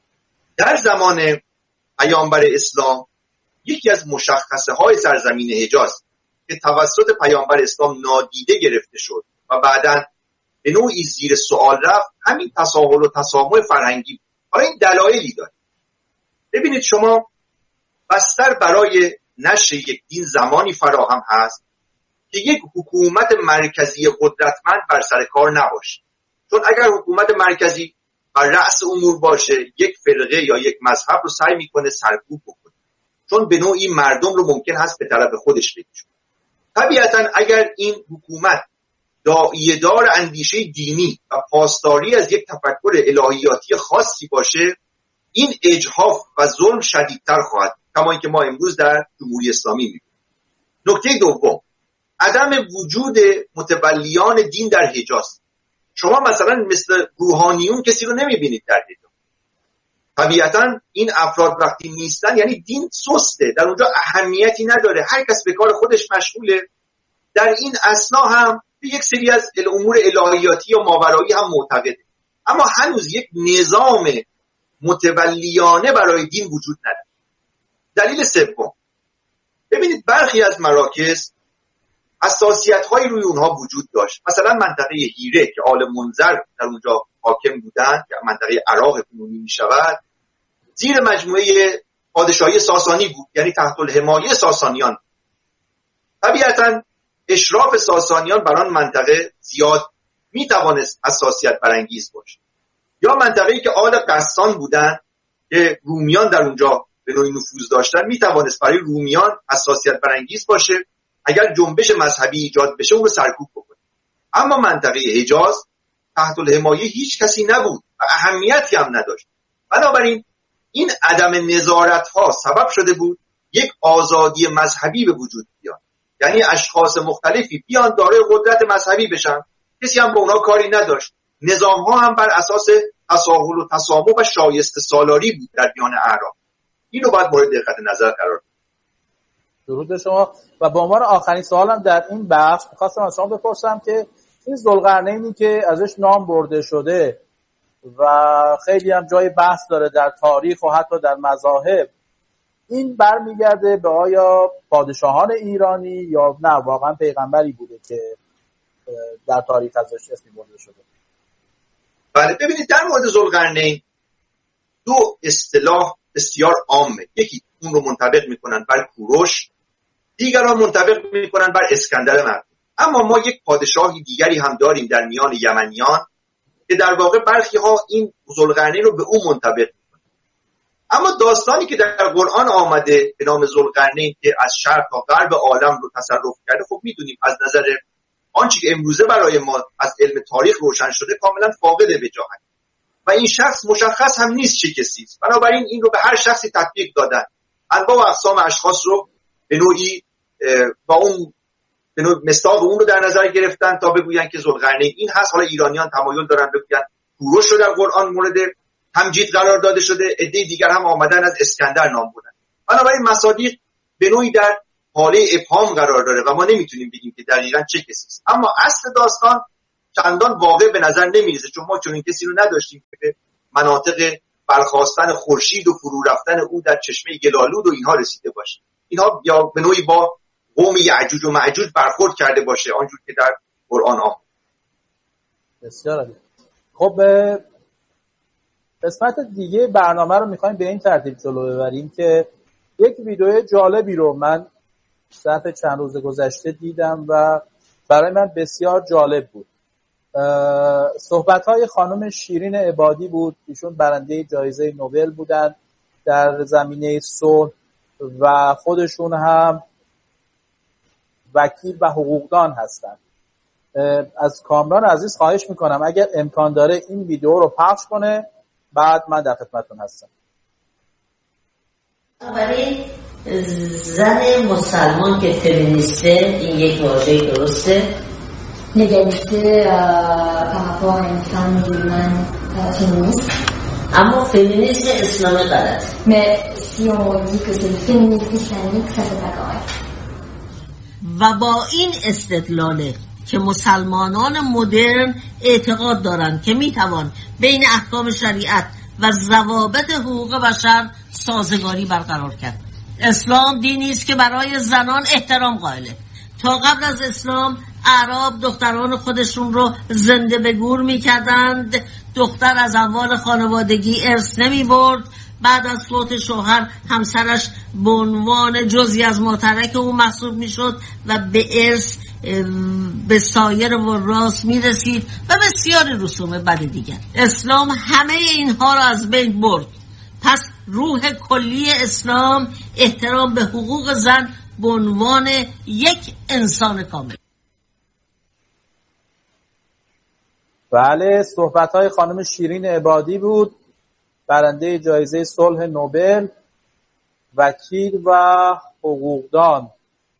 در زمان پیامبر اسلام یکی از مشخصه های سرزمین حجاز که توسط پیامبر اسلام نادیده گرفته شد و بعداً به نوعی زیر سوال رفت، همین تساهل و تسامح فرهنگی. حالا این دلایلی داره. ببینید شما، بستر برای نشر یک دین زمانی فراهم هست که یک حکومت مرکزی قدرتمند بر سر کار نباشه. چون اگر حکومت مرکزی بر رأس امور باشه، یک فرقه یا یک مذهب رو سعی میکنه سرکوب بکنه، چون به نوعی مردم رو ممکن هست به طرف خودش بکشه. طبیعتا اگر این حکومت داعیه‌دار اندیشه دینی و پاسداری از یک تفکر الهیاتی خاصی باشه، این اجحاف و ظلم شدیدتر خواهد، کما اینکه ما امروز در جمهوری اسلامی می‌بینیم. نکته دوم، عدم وجود متولیان دین در حجاز. شما مثلا مثل روحانیون کسی رو نمی‌بینید در حجاز. طبیعتا این افراد وقتی نیستن یعنی دین سسته، در اونجا اهمیتی نداره، هر کس به کار خودش مشغوله. در این اثنا هم به یک سری از امور الهیاتی یا ماورایی هم معتقده، اما هنوز یک نظام متولیانه برای دین وجود نداره. دلیل سوم، ببینید برخی از مراکز حساسیت‌هایی روی اونها وجود داشت. مثلا منطقه هیره که آل منذر در اونجا حاکم بودن، که منطقه عراق کنونی میشود، زیر مجموعه پادشاهی ساسانی بود، یعنی تحت الحمایه ساسانیان. طبیعتاً اشراف ساسانیان بر آن منطقه زیاد میتوانست حساسیت برانگیز باشه. یا منطقه‌ای که آل غسان بودن که رومیان در اونجا به نوعی نفوذ داشتن، میتوانست برای رومیان حساسیت برانگیز باشه، اگر جنبش مذهبی ایجاد بشه اون رو سرکوب بکنه. اما منطقه حجاز تحت الحمایه هیچ کسی نبود و اهمیتی هم نداشت. بنابراین این عدم نظارت ها سبب شده بود یک آزادی مذهبی به وجود بیاد، یعنی اشخاص مختلفی بیان دارای قدرت مذهبی بشن، کسی هم با اونا کاری نداشت. نظام ها هم بر اساس تساهل و تسامح و شایسته سالاری بود در میان اعراب. اینو باید مورد دقت نظر قرار بدید.
درود به شما. و به عنوان آخرین سوالم در این بخش می‌خواستم از شما بپرسم که این ذوالقرنینی که ازش نام برده شده و خیلی هم جای بحث داره در تاریخ و حتی در مذاهب، این برمیگرده به آیا پادشاهان ایرانی یا نه واقعا پیغمبری بوده که در تاریخ ازش اسمی برده شده؟
بله، ببینید در مورد ذوالقرنین دو اصطلاح بسیار عامه. یکی اون رو منطبق میکنن بر کوروش، دیگران منطبق میکنن بر اسکندر مقدونی. اما ما یک پادشاهی دیگری هم داریم در میان یمنیان که در واقع برخی ها این ذوالقرنین رو به اون منطبق میکنن. اما داستانی که در قرآن آمده به نام ذوالقرنین که از شرق تا غرب عالم رو تصرف کرده، خب میدونیم از نظر آنچه که امروزه برای ما از علم تاریخ روشن شده کاملا فاقد وجاهت و این شخص مشخص هم نیست چه کسی است. بنابراین این رو به هر شخصی تطبیق دادن، انواع و اقسام اشخاص رو به نوعی با اون به نوع مصداق اون رو در نظر گرفتن تا بگوین که ذوالقرنین این هست. حالا ایرانیان تمایل دارن بگوین کوروش رو در قرآن مورد تمجید قرار داده شده، عده دیگر هم آمدن از اسکندر نام بردن. بنابراین مصادیق به نوعی در حاله ابهام قرار داره و ما نمیتونیم بگیم که دقیقاً چه کسی است. اما اصل داستان چندان واقع به نظر نمیرسه، چون ما چنین کسی رو نداشتیم که به مناطق برخاستن خورشید و فرو رفتن او در چشمه گلالود و اینها رسیده باشه. اینها یا به نوعی با قوم یعجوج و معجوج برخورد کرده باشه آنجور که در قرآن آمده.
بسیار عالی. خب قسمت دیگه برنامه رو میخوایم به این ترتیب جلو ببریم که یک ویدیو جالبی رو من صرف چند روز گذشته دیدم و برای من بسیار جالب بود. صحبت‌های خانم شیرین عبادی بود. ایشون برنده جایزه نوبل بودن در زمینه صلح و خودشون هم وکیل و حقوقدان هستند. از کامران عزیز خواهش میکنم اگر امکان داره این ویدیو رو پخش کنه، بعد من در خدمتتون هستم.
برای زن مسلمان که فمینیسته، این یک واژه درسته؟
l'égalité par rapport à une femme musulmane féministe.
اما فمینیسم اسلامی غلط.
Mais si on dit que c'est le féminisme islamique, ça c'est pas correct.
و با این استدلاله که مسلمانان مدرن اعتقاد دارند که میتوان بین احکام شریعت و ضوابط حقوق بشر سازگاری برقرار کرد. اسلام دینی است که برای زنان احترام قائله. تا قبل از اسلام اعراب دختران خودشون رو زنده به گور میکردند. دختر از اموال خانوادگی ارث نمی برد. بعد از فوت شوهر همسرش به عنوان جزئی از ماترک او محسوب میشد و به ارث به سایر وراث میرسید و بسیاری رسوم بد دیگر. اسلام همه اینها را از بین برد. پس روح کلی اسلام احترام به حقوق زن به عنوان یک انسان کامل.
بله، صحبت‌های خانم شیرین عبادی بود، برنده جایزه صلح نوبل، وکیل و حقوقدان.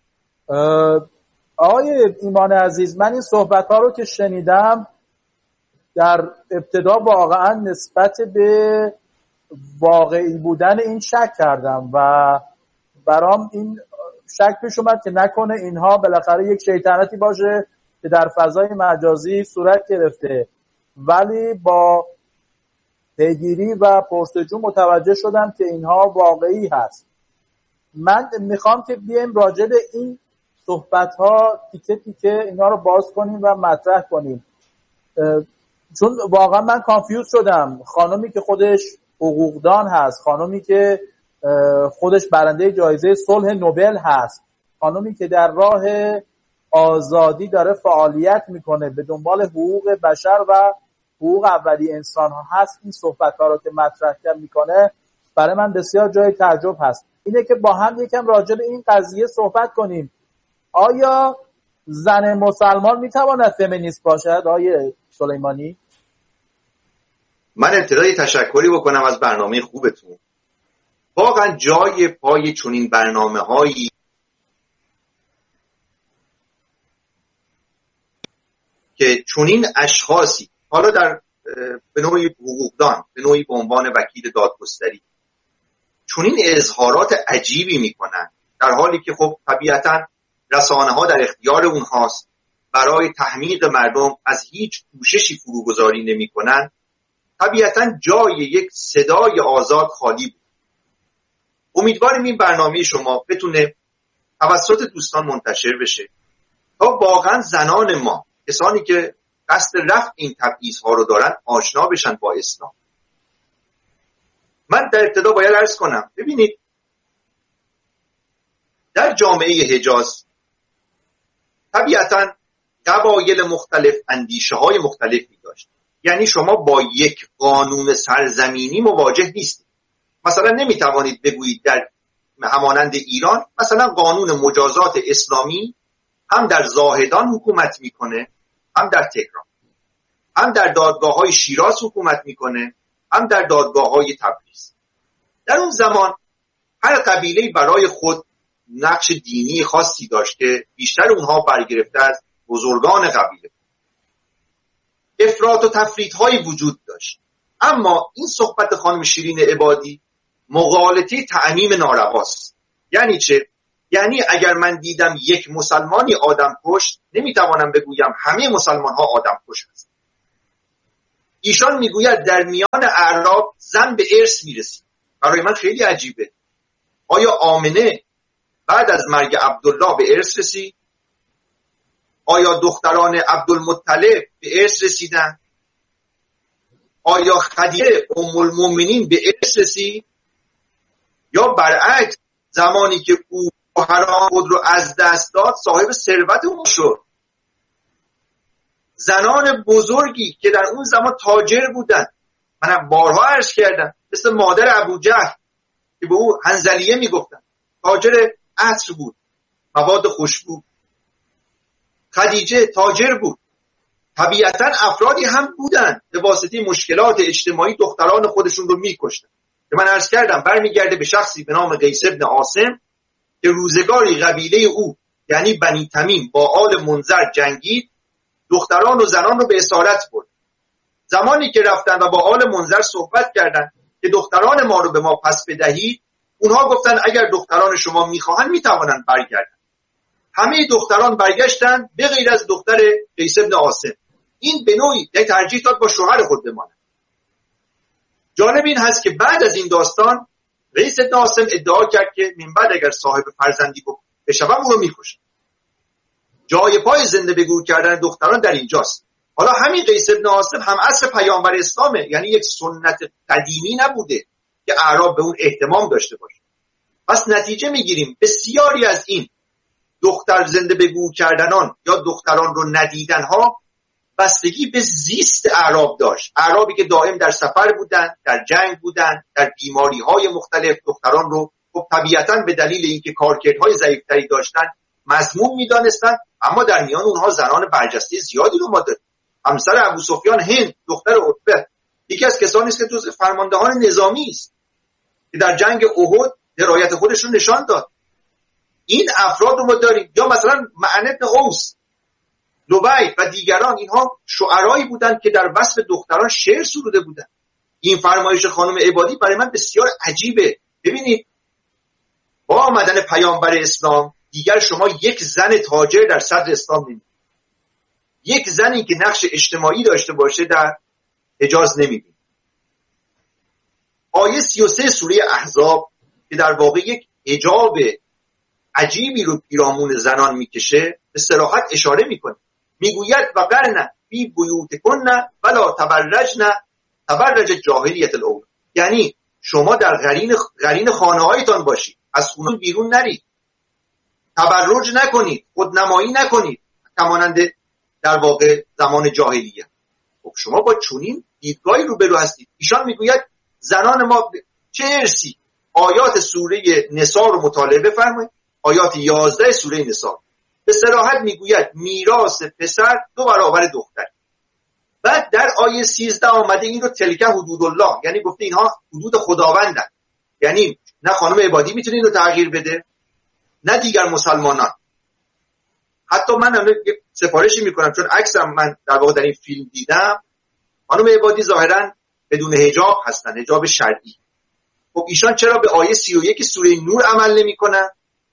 آقای ایمان عزیز، من این صحبت‌ها رو که شنیدم در ابتدا واقعا نسبت به واقعی بودن این شک کردم و برام این شک پیش اومد که نکنه اینها بالاخره یک شیطنتی باشه که در فضای مجازی صورت گرفته. ولی با پیگیری و پرسجو متوجه شدم که اینها واقعی هست. من میخوام که بیایم راجع به این صحبت‌ها تیکه تیکه اینا رو باز کنیم و مطرح کنیم، چون واقعا من کانفیوز شدم. خانمی که خودش حقوقدان هست، خانمی که خودش برنده جایزه صلح نوبل هست، خانمی که در راه آزادی داره فعالیت میکنه، به دنبال حقوق بشر و حقوق اولی انسان ها هست، این صحبت ها رو که مطرح میکنه برای من بسیار جای تعجب هست. اینه که با هم یکم راجع به این قضیه صحبت کنیم. آیا زن مسلمان میتواند فمینیست باشد آقای سلیمانی؟
من ابتدای تشکری بکنم از برنامه خوبتون. واقعا جای پای چنین برنامه‌هایی که چنین اشخاصی، حالا در به نوعی حقوقدان، به نوعی به عنوان وکیل دادگستری، چنین اظهارات عجیبی میکنن، در حالی که خب طبیعتا رسانه‌ها در اختیار اونهاست، برای تحمیق مردم از هیچ کوششی فروگذاری نمیکنن. طبیعتا جای یک صدای آزاد خالی بود. امیدواریم این برنامه شما بتونه توسط دوستان منتشر بشه تا واقعا زنان ما، کسانی که قصد رفع این تبعیض‌ها رو دارن، آشنا بشن با اسلام. من در ابتدا باید عرض کنم، ببینید در جامعه حجاز طبیعتا قبایل مختلف اندیشه‌های مختلفی داشت. یعنی شما با یک قانون سرزمینی مواجه نیستید. مثلا نمیتوانید بگویید در همانند ایران مثلا قانون مجازات اسلامی هم در زاهدان حکومت میکنه، هم در تهران، هم در دادگاه‌های شیراز حکومت میکنه، هم در دادگاه‌های تبریز. در اون زمان هر قبیله برای خود نقش دینی خاصی داشت که بیشتر اونها برگرفته از بزرگان قبیله. افراط و تفریط‌هایی وجود داشت. اما این صحبت خانم شیرین عبادی مغالطه تعمیم نارواست. یعنی چه؟ یعنی اگر من دیدم یک مسلمانی آدم کشت، نمیتوانم بگویم همه مسلمان ها آدم کش هستند. ایشان میگوید در میان اعراب زن به ارث میرسید. برای من خیلی عجیبه. آیا آمنه بعد از مرگ عبدالله به ارث رسید؟ آیا دختران عبدالمطلب به ارث رسیدن؟ آیا خدیجه ام المؤمنین به ارث رسید؟ یا برعکس زمانی که او حرام خود رو از دست داد صاحب ثروت اون شد؟ زنان بزرگی که در اون زمان تاجر بودن، منم بارها عرض کردم، مثل مادر ابوجهل که به او حنظلیه میگفتن، تاجر عطر بود، مواد خوشبو. خدیجه تاجر بود. طبیعتا افرادی هم بودن به واسطه مشکلات اجتماعی دختران خودشون رو میکشتن که من عرض کردم برمیگرده به شخصی به نام قیس ابن عاصم که روزگاری قبیله او یعنی بنی تمیم با آل منذر جنگید، دختران و زنان رو به اسارت برد. زمانی که رفتن و با آل منذر صحبت کردن که دختران ما رو به ما پس بدهید، اونها گفتن اگر دختران شما میخواهن میتوانن برگردن. همه دختران برگشتن به غیر از دختر قیس ابن عاصم. این به نوعی ترجیح داد با شوهر خود بماند. جالب این هست که بعد از این داستان قیس ابن عاصم ادعا کرد که من بعد اگر صاحب فرزندی بشوم او رو میکشم. جای پای زنده به گور کردن دختران در اینجاست. حالا همین قیس ابن عاصم هم عصر پیامبر اسلامه، یعنی یک سنت قدیمی نبوده که اعراب به اون اهتمام داشته باشه. پس نتیجه میگیریم بسیاری از این دختر زنده به گور کردنان یا دختران رو ندیدن ها بستگی به زیست اعراب داشت. اعرابی که دائم در سفر بودن، در جنگ بودن، در بیماری های مختلف دختران رو خب طبیعتاً به دلیل اینکه کارکردهای ضعیفتری داشتن مذموم میدانستن، اما در میان اونها زنان برجسته زیادی رو ما داریم. همسر ابو سفیان هند دختر عتبه یکی از کسانی است که جزو فرماندهان نظامی است که در جنگ احد درایت خودش رو نشان داد. این افراد رو ما داریم. یا مثلا معن بن اوس، لبید و دیگران، اینها شعرایی بودند که در وصف دختران شعر سروده بودند. این فرمایش خانم عبادی برای من بسیار عجیبه. ببینید با آمدن پیامبر اسلام دیگر شما یک زن تاجر در صدر اسلام نمی‌بینید. یک زنی که نقش اجتماعی داشته باشه در حجاز نمی‌بینید. آیه 33 سوره احزاب که در واقع یک حجاب عجیبی رو پیرامون زنان میکشه به صراحت اشاره میکنه. میگوید و قرن فی بیوتکن ولا تبرجن تبرج جاهلیت الاول، یعنی شما در قرین خانه‌هایتان باشید، از خونه بیرون نرید، تبرج نکنید، خودنمایی نکنید همانند در واقع زمان جاهلیه. خب شما با چنین دیدگاهی روبرو هستید. ایشان میگوید زنان ما چه ارثی؟ آیات سوره نساء رو مطالعه بفرمایید. آیات 11 سوره نساء به صراحت میگوید میراث پسر 2 برابر دختر. بعد در آیه 13 آمده این رو تلک حدود الله، یعنی گفته اینها حدود خداوندن، یعنی نه خانم عبادی میتونه این رو تغییر بده نه دیگر مسلمانان. حتی من یک سفارشی میکنم، چون عکسم من در واقع در این فیلم دیدم، خانم عبادی ظاهرا بدون حجاب هستن، حجاب شرعی. خب ایشان چرا به آیه 31 سوره نور عمل نمیکنن؟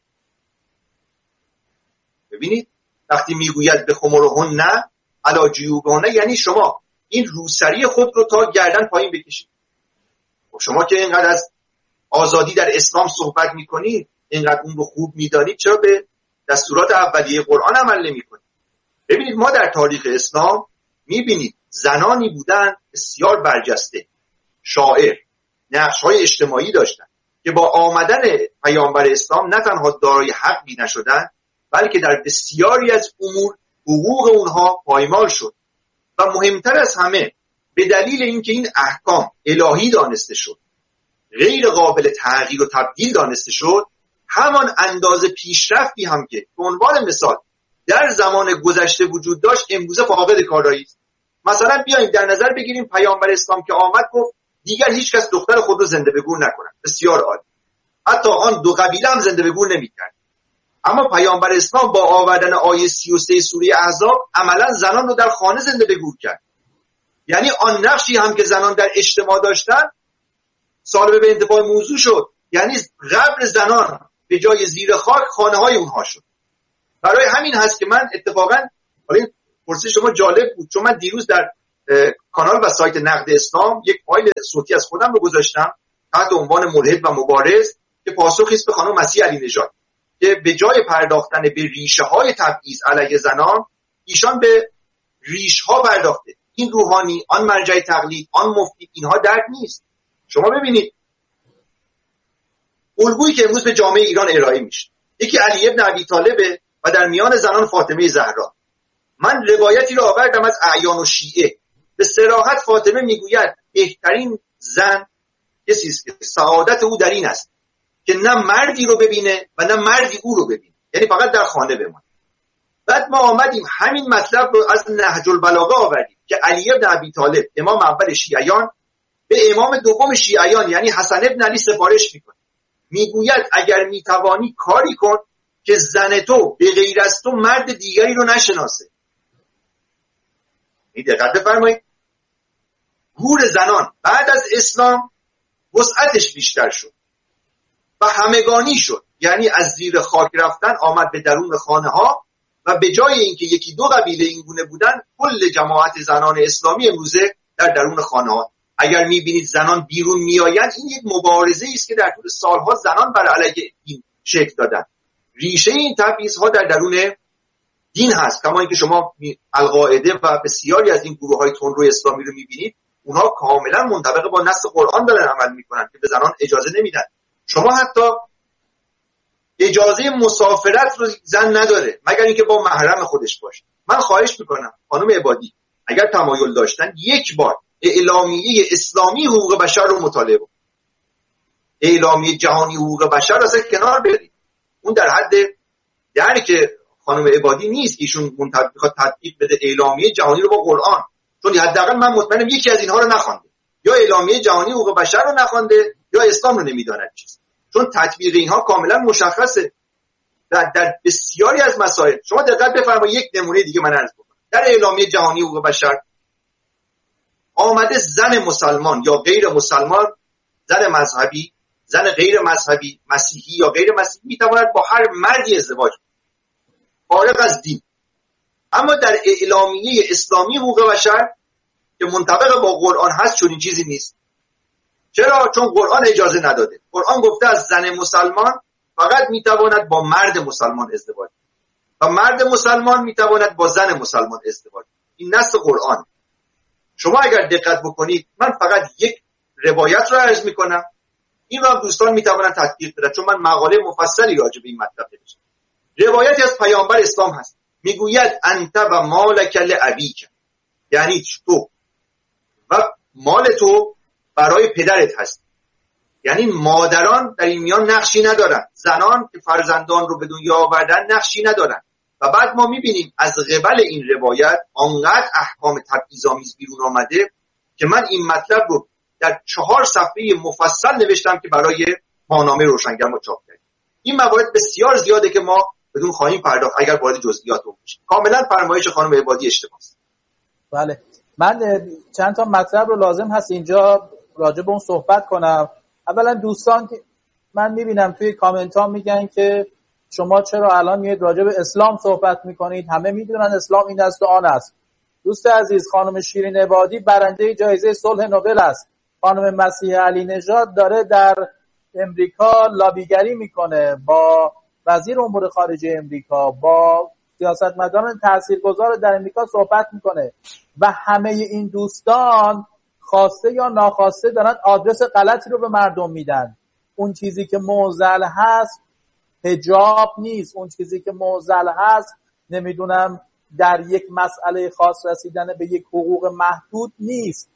ببینید وقتی میگوید به خمرهن علی جیوبهن، یعنی شما این روسری خود رو تا گردن پایین بکشید. خب شما که اینقدر از آزادی در اسلام صحبت میکنید، اینقدر اون رو خوب میدانید، چرا به دستورات اولیه قرآن عمل نمیکنید؟ ببینید ما در تاریخ اسلام میبینید زنانی بودن بسیار برجسته، شاعر، نقش‌های اجتماعی داشتن که با آمدن پیامبر اسلام نه تنها دارای حقی نشدن، بلکه در بسیاری از امور حقوق اونها پایمال شد. و مهمتر از همه به دلیل اینکه این احکام الهی دانسته شد، غیر قابل تغییر و تبدیل دانسته شد، همان اندازه پیشرفتی هم که به عنوان مثال در زمان گذشته وجود داشت امروزه فاقد کارایی است. مثلا بیایید در نظر بگیریم پیامبر اسلام که آمد گفت دیگر هیچ کس دختر خود رو زنده به گور نکنه. بسیار عالی. حتی آن 2 قبیله هم زنده به گور نمی‌کرد. اما پیامبر اسلام با آوردن آیه 33 سوره احزاب عملا زنان رو در خانه زنده به گور کرد. یعنی آن نقشی هم که زنان در اجتماع داشتن سالبه به انتفاع موضوع شد، یعنی قبر زنان به جای زیر خاک خانه های اونها شد. برای همین هست که من اتفاقا، حالا این پرسش شما جالب بود، چون من دیروز در کانال و سایت نقد اسلام یک فایل صوتی از خودم رو گذاشتم تحت عنوان ملحد و مبارز که پاسخی است به خانم مسیح علی نژاد که به جای پرداختن به ریشه های تبعیض علیه زنان، ایشان به ریشه ها پرداخته. این روحانی، آن مرجع تقلید، آن مفتی، اینها درد نیست. شما ببینید الگویی که امروز به جامعه ایران ارائه میشه، یکی علی ابن ابی طالب و در میان زنان فاطمه زهرا. من روایتی رو آوردم از اعیان و شیعه. به صراحت فاطمه میگوید بهترین زن کسی است که سعادت او در این است که نه مردی رو ببینه و نه مردی او رو ببینه، یعنی فقط در خانه بمونه. بعد ما آمدیم همین مطلب رو از نهج البلاغه آوردیم که علی ابن ابی طالب امام اول شیعیان به امام دوم شیعیان یعنی حسن ابن علی سفارش میکنه، میگوید اگر میتوانی کاری کن که زن تو به غیر از تو مرد دیگری رو نشناسه. این دقت بفرمایید، گور زنان بعد از اسلام وسعتش بیشتر شد و همگانی شد، یعنی از زیر خاک رفتن آمد به درون خانه ها و به جای اینکه یکی دو قبیله این گونه بودن، کل جماعت زنان اسلامی امروزه در درون خانه ها. اگر میبینید زنان بیرون میآیند، این یک مبارزه است که در طول سالها زنان بر علیه این شکل دادن. ریشه این تبعیض‌ها در درون دین هست، کما اینکه شما القاعده و بسیاری از این گروه‌های تندرو اسلامی رو میبینید، اونها کاملا منطبق با نص قرآن دارن عمل میکنن که به زنان اجازه نمیدن. شما حتی اجازه مسافرت رو زن نداره مگر اینکه با محرم خودش باشه. من خواهش میکنم خانم عبادی اگر تمایل داشتن یک بار اعلامیه اسلامی حقوق بشر رو مطالعه کنید. اعلامیه جهانی حقوق بشر رو کنار برید. اون در حد درک خانم عبادی نیست که ایشون میخواد تطبیق بده اعلامیه جهانی رو با قرآن، چون حداقل من مطمئنم یکی از اینها رو نخوانده، یا اعلامیه جهانی حقوق بشر رو نخوانده یا اسلام رو نمیداند چیست، چون تطبیق اینها کاملا مشخصه در بسیاری از مسائل. شما دقت بفرمایید، یک نمونه دیگه من عرض بکنم. در اعلامیه جهانی حقوق بشر آمده زن مسلمان یا غیر مسلمان، زن مذهبی، زن غیر مذهبی، مسیحی یا غیر مسیحی میتواند با هر مردی ازدواج کنه فارغ از دین. اما در اعلامیه اسلامی حقوق بشر که منطبق با قرآن هست چنین چیزی نیست. چرا؟ چون قرآن اجازه نداده. قرآن گفته از زن مسلمان فقط میتواند با مرد مسلمان ازدواج و مرد مسلمان میتواند با زن مسلمان ازدواج. این نص قرآن. شما اگر دقت بکنید، من فقط یک روایت رو عرض میکنم، این را دوستان میتوانند تحقیق بدن چون من مقاله مفصلی راجع به این مطلب نوشتم. روایتی از پیامبر اسلام هست، میگوید انت و مالک لابیک، یعنی تو و مال تو برای پدرت هست. یعنی مادران در این میان نقشی ندارن، زنان که فرزندان رو به دنیا آوردن نقشی ندارن. و بعد ما میبینیم از قبل این روایت آنقدر احکام تبعیض‌آمیز بیرون آمده که من این مطلب رو در 4 صفحه مفصل نوشتم که برای ماهنامه روشنگر ما چاپ کردیم. این موارد بسیار زیاده که ما بدون خواهیم پرداخت اگر وارد جزئیات بشیم. کاملا فرمایش خانم عبادی اشتباه است.
بله، من چند تا مطلب رو لازم هست اینجا راجع به اون صحبت کنم. اولا دوستان که من میبینم توی کامنت ها میگن که شما چرا الان میاد راجع به اسلام صحبت میکنید، همه میدونن اسلام این است و آن است. دوست عزیز، خانم شیرین عبادی برنده جایزه صلح نوبل است. خانم مسیح علی نژاد داره در امریکا لابیگری میکنه با وزیر امور خارجه امریکا، با سیاستمداران تاثیرگذار در امریکا صحبت میکنه و همه این دوستان خواسته یا ناخواسته دارن آدرس غلطی رو به مردم میدن. اون چیزی که معضل هست حجاب نیست، اون چیزی که معضل هست نمیدونم در یک مسئله خاص رسیدن به یک حقوق محدود نیست.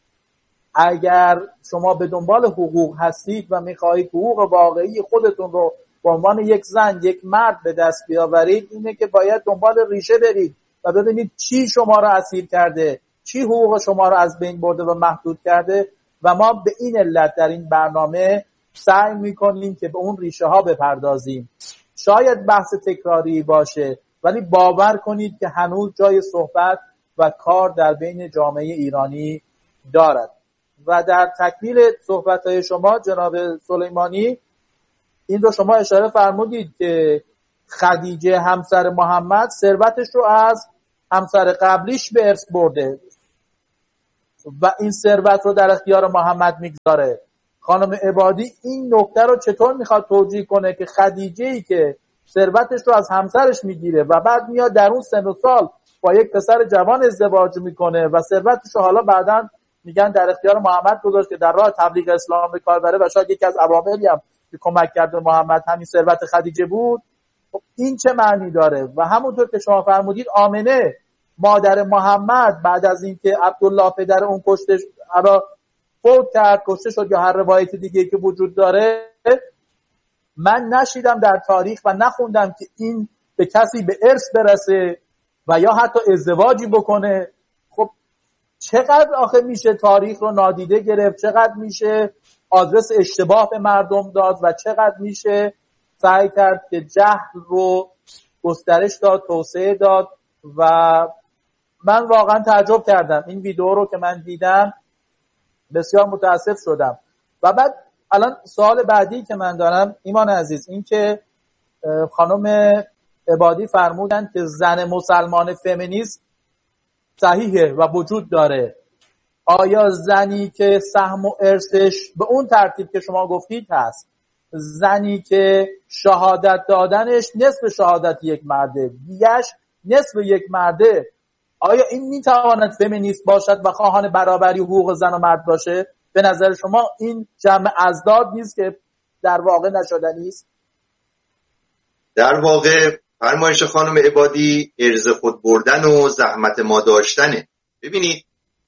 اگر شما به دنبال حقوق هستید و میخواهید حقوق واقعی خودتون رو به عنوان یک زن، یک مرد به دست بیاورید، اینه که باید دنبال ریشه برید و ببینید چی شما رو اسیر کرده، چی حقوق شما رو از بین برده و محدود کرده. و ما به این علت در این برنامه سعی میکنیم که به اون ریشه ها بپردازیم. شاید بحث تکراری باشه ولی باور کنید که هنوز جای صحبت و کار در بین جامعه ایرانی دارد. و در تکمیل صحبت‌های شما جناب سلیمانی این رو شما اشاره فرمودید که خدیجه همسر محمد ثروتش رو از همسر قبلیش به ارث برده و این ثروت رو در اختیار محمد میگذاره. خانم عبادی این نکته رو چطور میخواد توجیه کنه که خدیجه‌ای که ثروتش رو از همسرش میگیره و بعد میاد در اون سن و سال با یک پسر جوان ازدواج میکنه و ثروتش رو حالا بعداً میگن در اختیار محمد گذاشت که در راه تبلیغ اسلام به کار بره و شاید یکی از عواملی هم که کمک کرد به محمد همین ثروت خدیجه بود. خب این چه معنی داره؟ و همونطور که شما فرمودید آمنه مادر محمد بعد از اینکه عبدالله پدر اون کشته فوت کرد، کشته شد یا هر روایت دیگه که وجود داره، من نشیدم در تاریخ و نخوندم که این به کسی به ارث برسه و یا حتی ازدواجی بکنه. خب چقدر آخه میشه تاریخ رو نادیده گرفت، چقدر میشه آدرس اشتباه به مردم داد و چقدر میشه سعی کرد که جهل رو گسترش داد، توسعه داد. و من واقعا تعجب کردم این ویدیو رو که من دیدم، بسیار متاسف شدم. و بعد الان سوال بعدی که من دارم ایمان عزیز، این که خانم عبادی فرمودن که زن مسلمان فمینیست صحیحه و وجود داره، آیا زنی که سهم و ارثش به اون ترتیب که شما گفتید هست، زنی که شهادت دادنش نصف شهادت یک مرده دیگهش نصف یک مرده، آیا این میتواند فمینیست باشد و خواهان برابری حقوق زن و مرد باشه؟ به نظر شما این جمع ازداد نیست که در واقع نشدنی است؟
در واقع فرمایش خانم عبادی ارز خود بردن و زحمت ما داشتنه. ببینید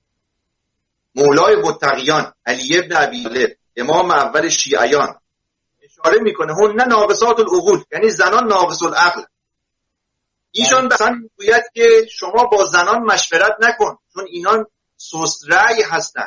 مولای متقیان علی ابن ابی طالب امام اول شیعیان اشاره میکنه هن ناقصات العقول، یعنی زنان ناقص العقل. ایشان مثلا میگوید که شما با زنان مشورت نکن چون اینان سست رأی هستن،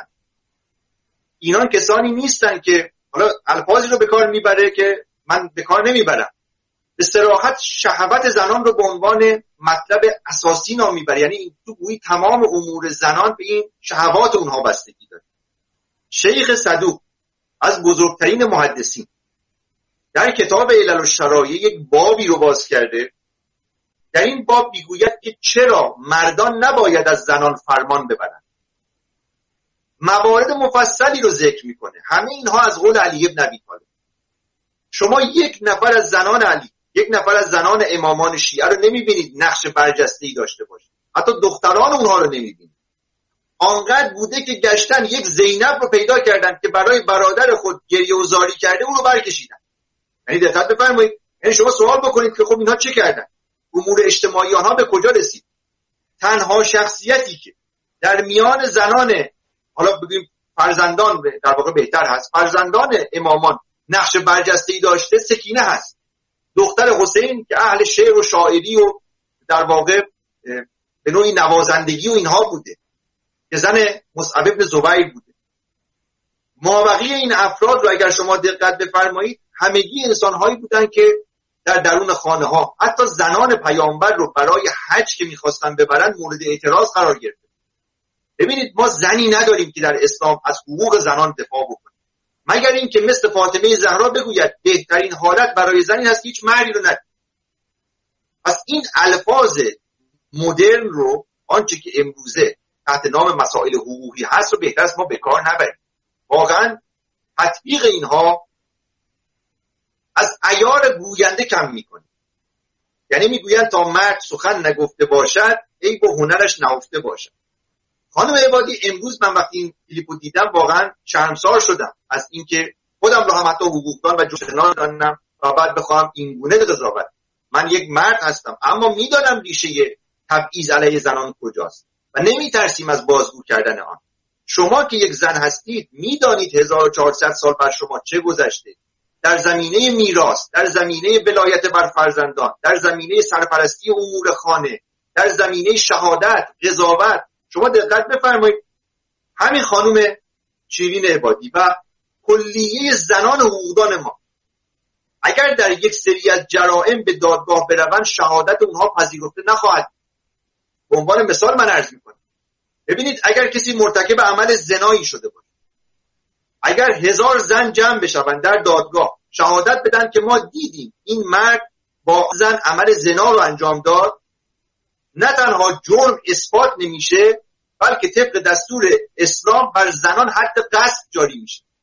اینان کسانی نیستن که، حالا الفاظی رو به کار میبره که من به کار نمیبرم، به صراحت شهوت زنان رو به عنوان مطلب اساسی نام میبره، یعنی تو گویی تمام امور زنان به این شهوات اونها بستگی داره. شیخ صدوق از بزرگترین محدثین در کتاب علل الشرایع یک بابی رو باز کرده. در این باب میگوید که چرا مردان نباید از زنان فرمان ببرند. موارد مفصلی رو ذکر میکنه، همه اینها از قول علی ابن ابی طالب. شما یک نفر از زنان علی، یک نفر از زنان امامان شیعه رو نمیبینید نقش برجسته‌ای داشته باشه، حتی دختران اونها رو نمیبینید. آنقدر بوده که گشتن یک زینب رو پیدا کردن که برای برادر خود گریه و زاری کرده اون رو برکشیدن. یعنی دقت بفرمایید، یعنی شما سوال بکنید که خب اینها چه کردن؟ امور اجتماعی آنها به کجا رسید؟ تنها شخصیتی که در میان زنان، حالا بگیم فرزندان در واقع بهتر هست، فرزندان امامان نقش برجسته‌ای داشته سکینه هست، دختر حسین که اهل شعر و شاعری و در واقع به نوعی نوازندگی و اینها بوده که زن مصعب ابن زبیر بوده. مابقی این افراد رو اگر شما دقت بفرمایید همگی انسان‌هایی بودن که در درون خانه ها حتی زنان پیامبر رو برای حج که میخواستن ببرن مورد اعتراض قرار گرفته. ببینید ما زنی نداریم که در اسلام از حقوق زنان دفاع بکنه، مگر این که مثل فاطمه زهرا بگوید بهترین حالت برای زن این هست که هیچ مردی رو نداره. پس این الفاظ مدرن رو، آنچه که امروزه تحت نام مسائل حقوقی هست رو بهتر است ما به کار نبریم. واقعا تطبیق اینها از عیار گوینده کم میکنه. یعنی میگویند تا مرد سخن نگفته باشد ای با هنرش نهفته باشد. خانم عبادی امروز من وقتی این کلیپو دیدم واقعا شرمسار شدم از اینکه خودم رو هم حتی حقوقدان و جوشنان دانم و بعد بخوام این گونه قضاوت. من یک مرد هستم اما میدانم ریشه تبعیض علیه زنان کجاست و نمیترسیم از بازگو کردن آن. شما که یک زن هستید میدانید 1400 سال بر شما چه گذشته در زمینه میراث، در زمینه ولایت بر فرزندان، در زمینه سرپرستی امور خانه، در زمینه شهادت، قضاوت. شما دقت بفرمایید همین خانم شیرین عبادی و کلیه زنان حقوقدان ما اگر در یک سری از جرائم به دادگاه بروند شهادت اونها پذیرفته نخواهد. به عنوان مثال من عرض میکنم، ببینید اگر کسی مرتکب عمل زنایی شده باشه اگر 1000 زن جمع بشوند در دادگاه شهادت بدن که ما دیدیم این مرد با زن عمل زنا رو انجام داد، نه تنها جرم اثبات نمیشه بلکه طبق دستور اسلام بر زنان حد قذف جاری میشه.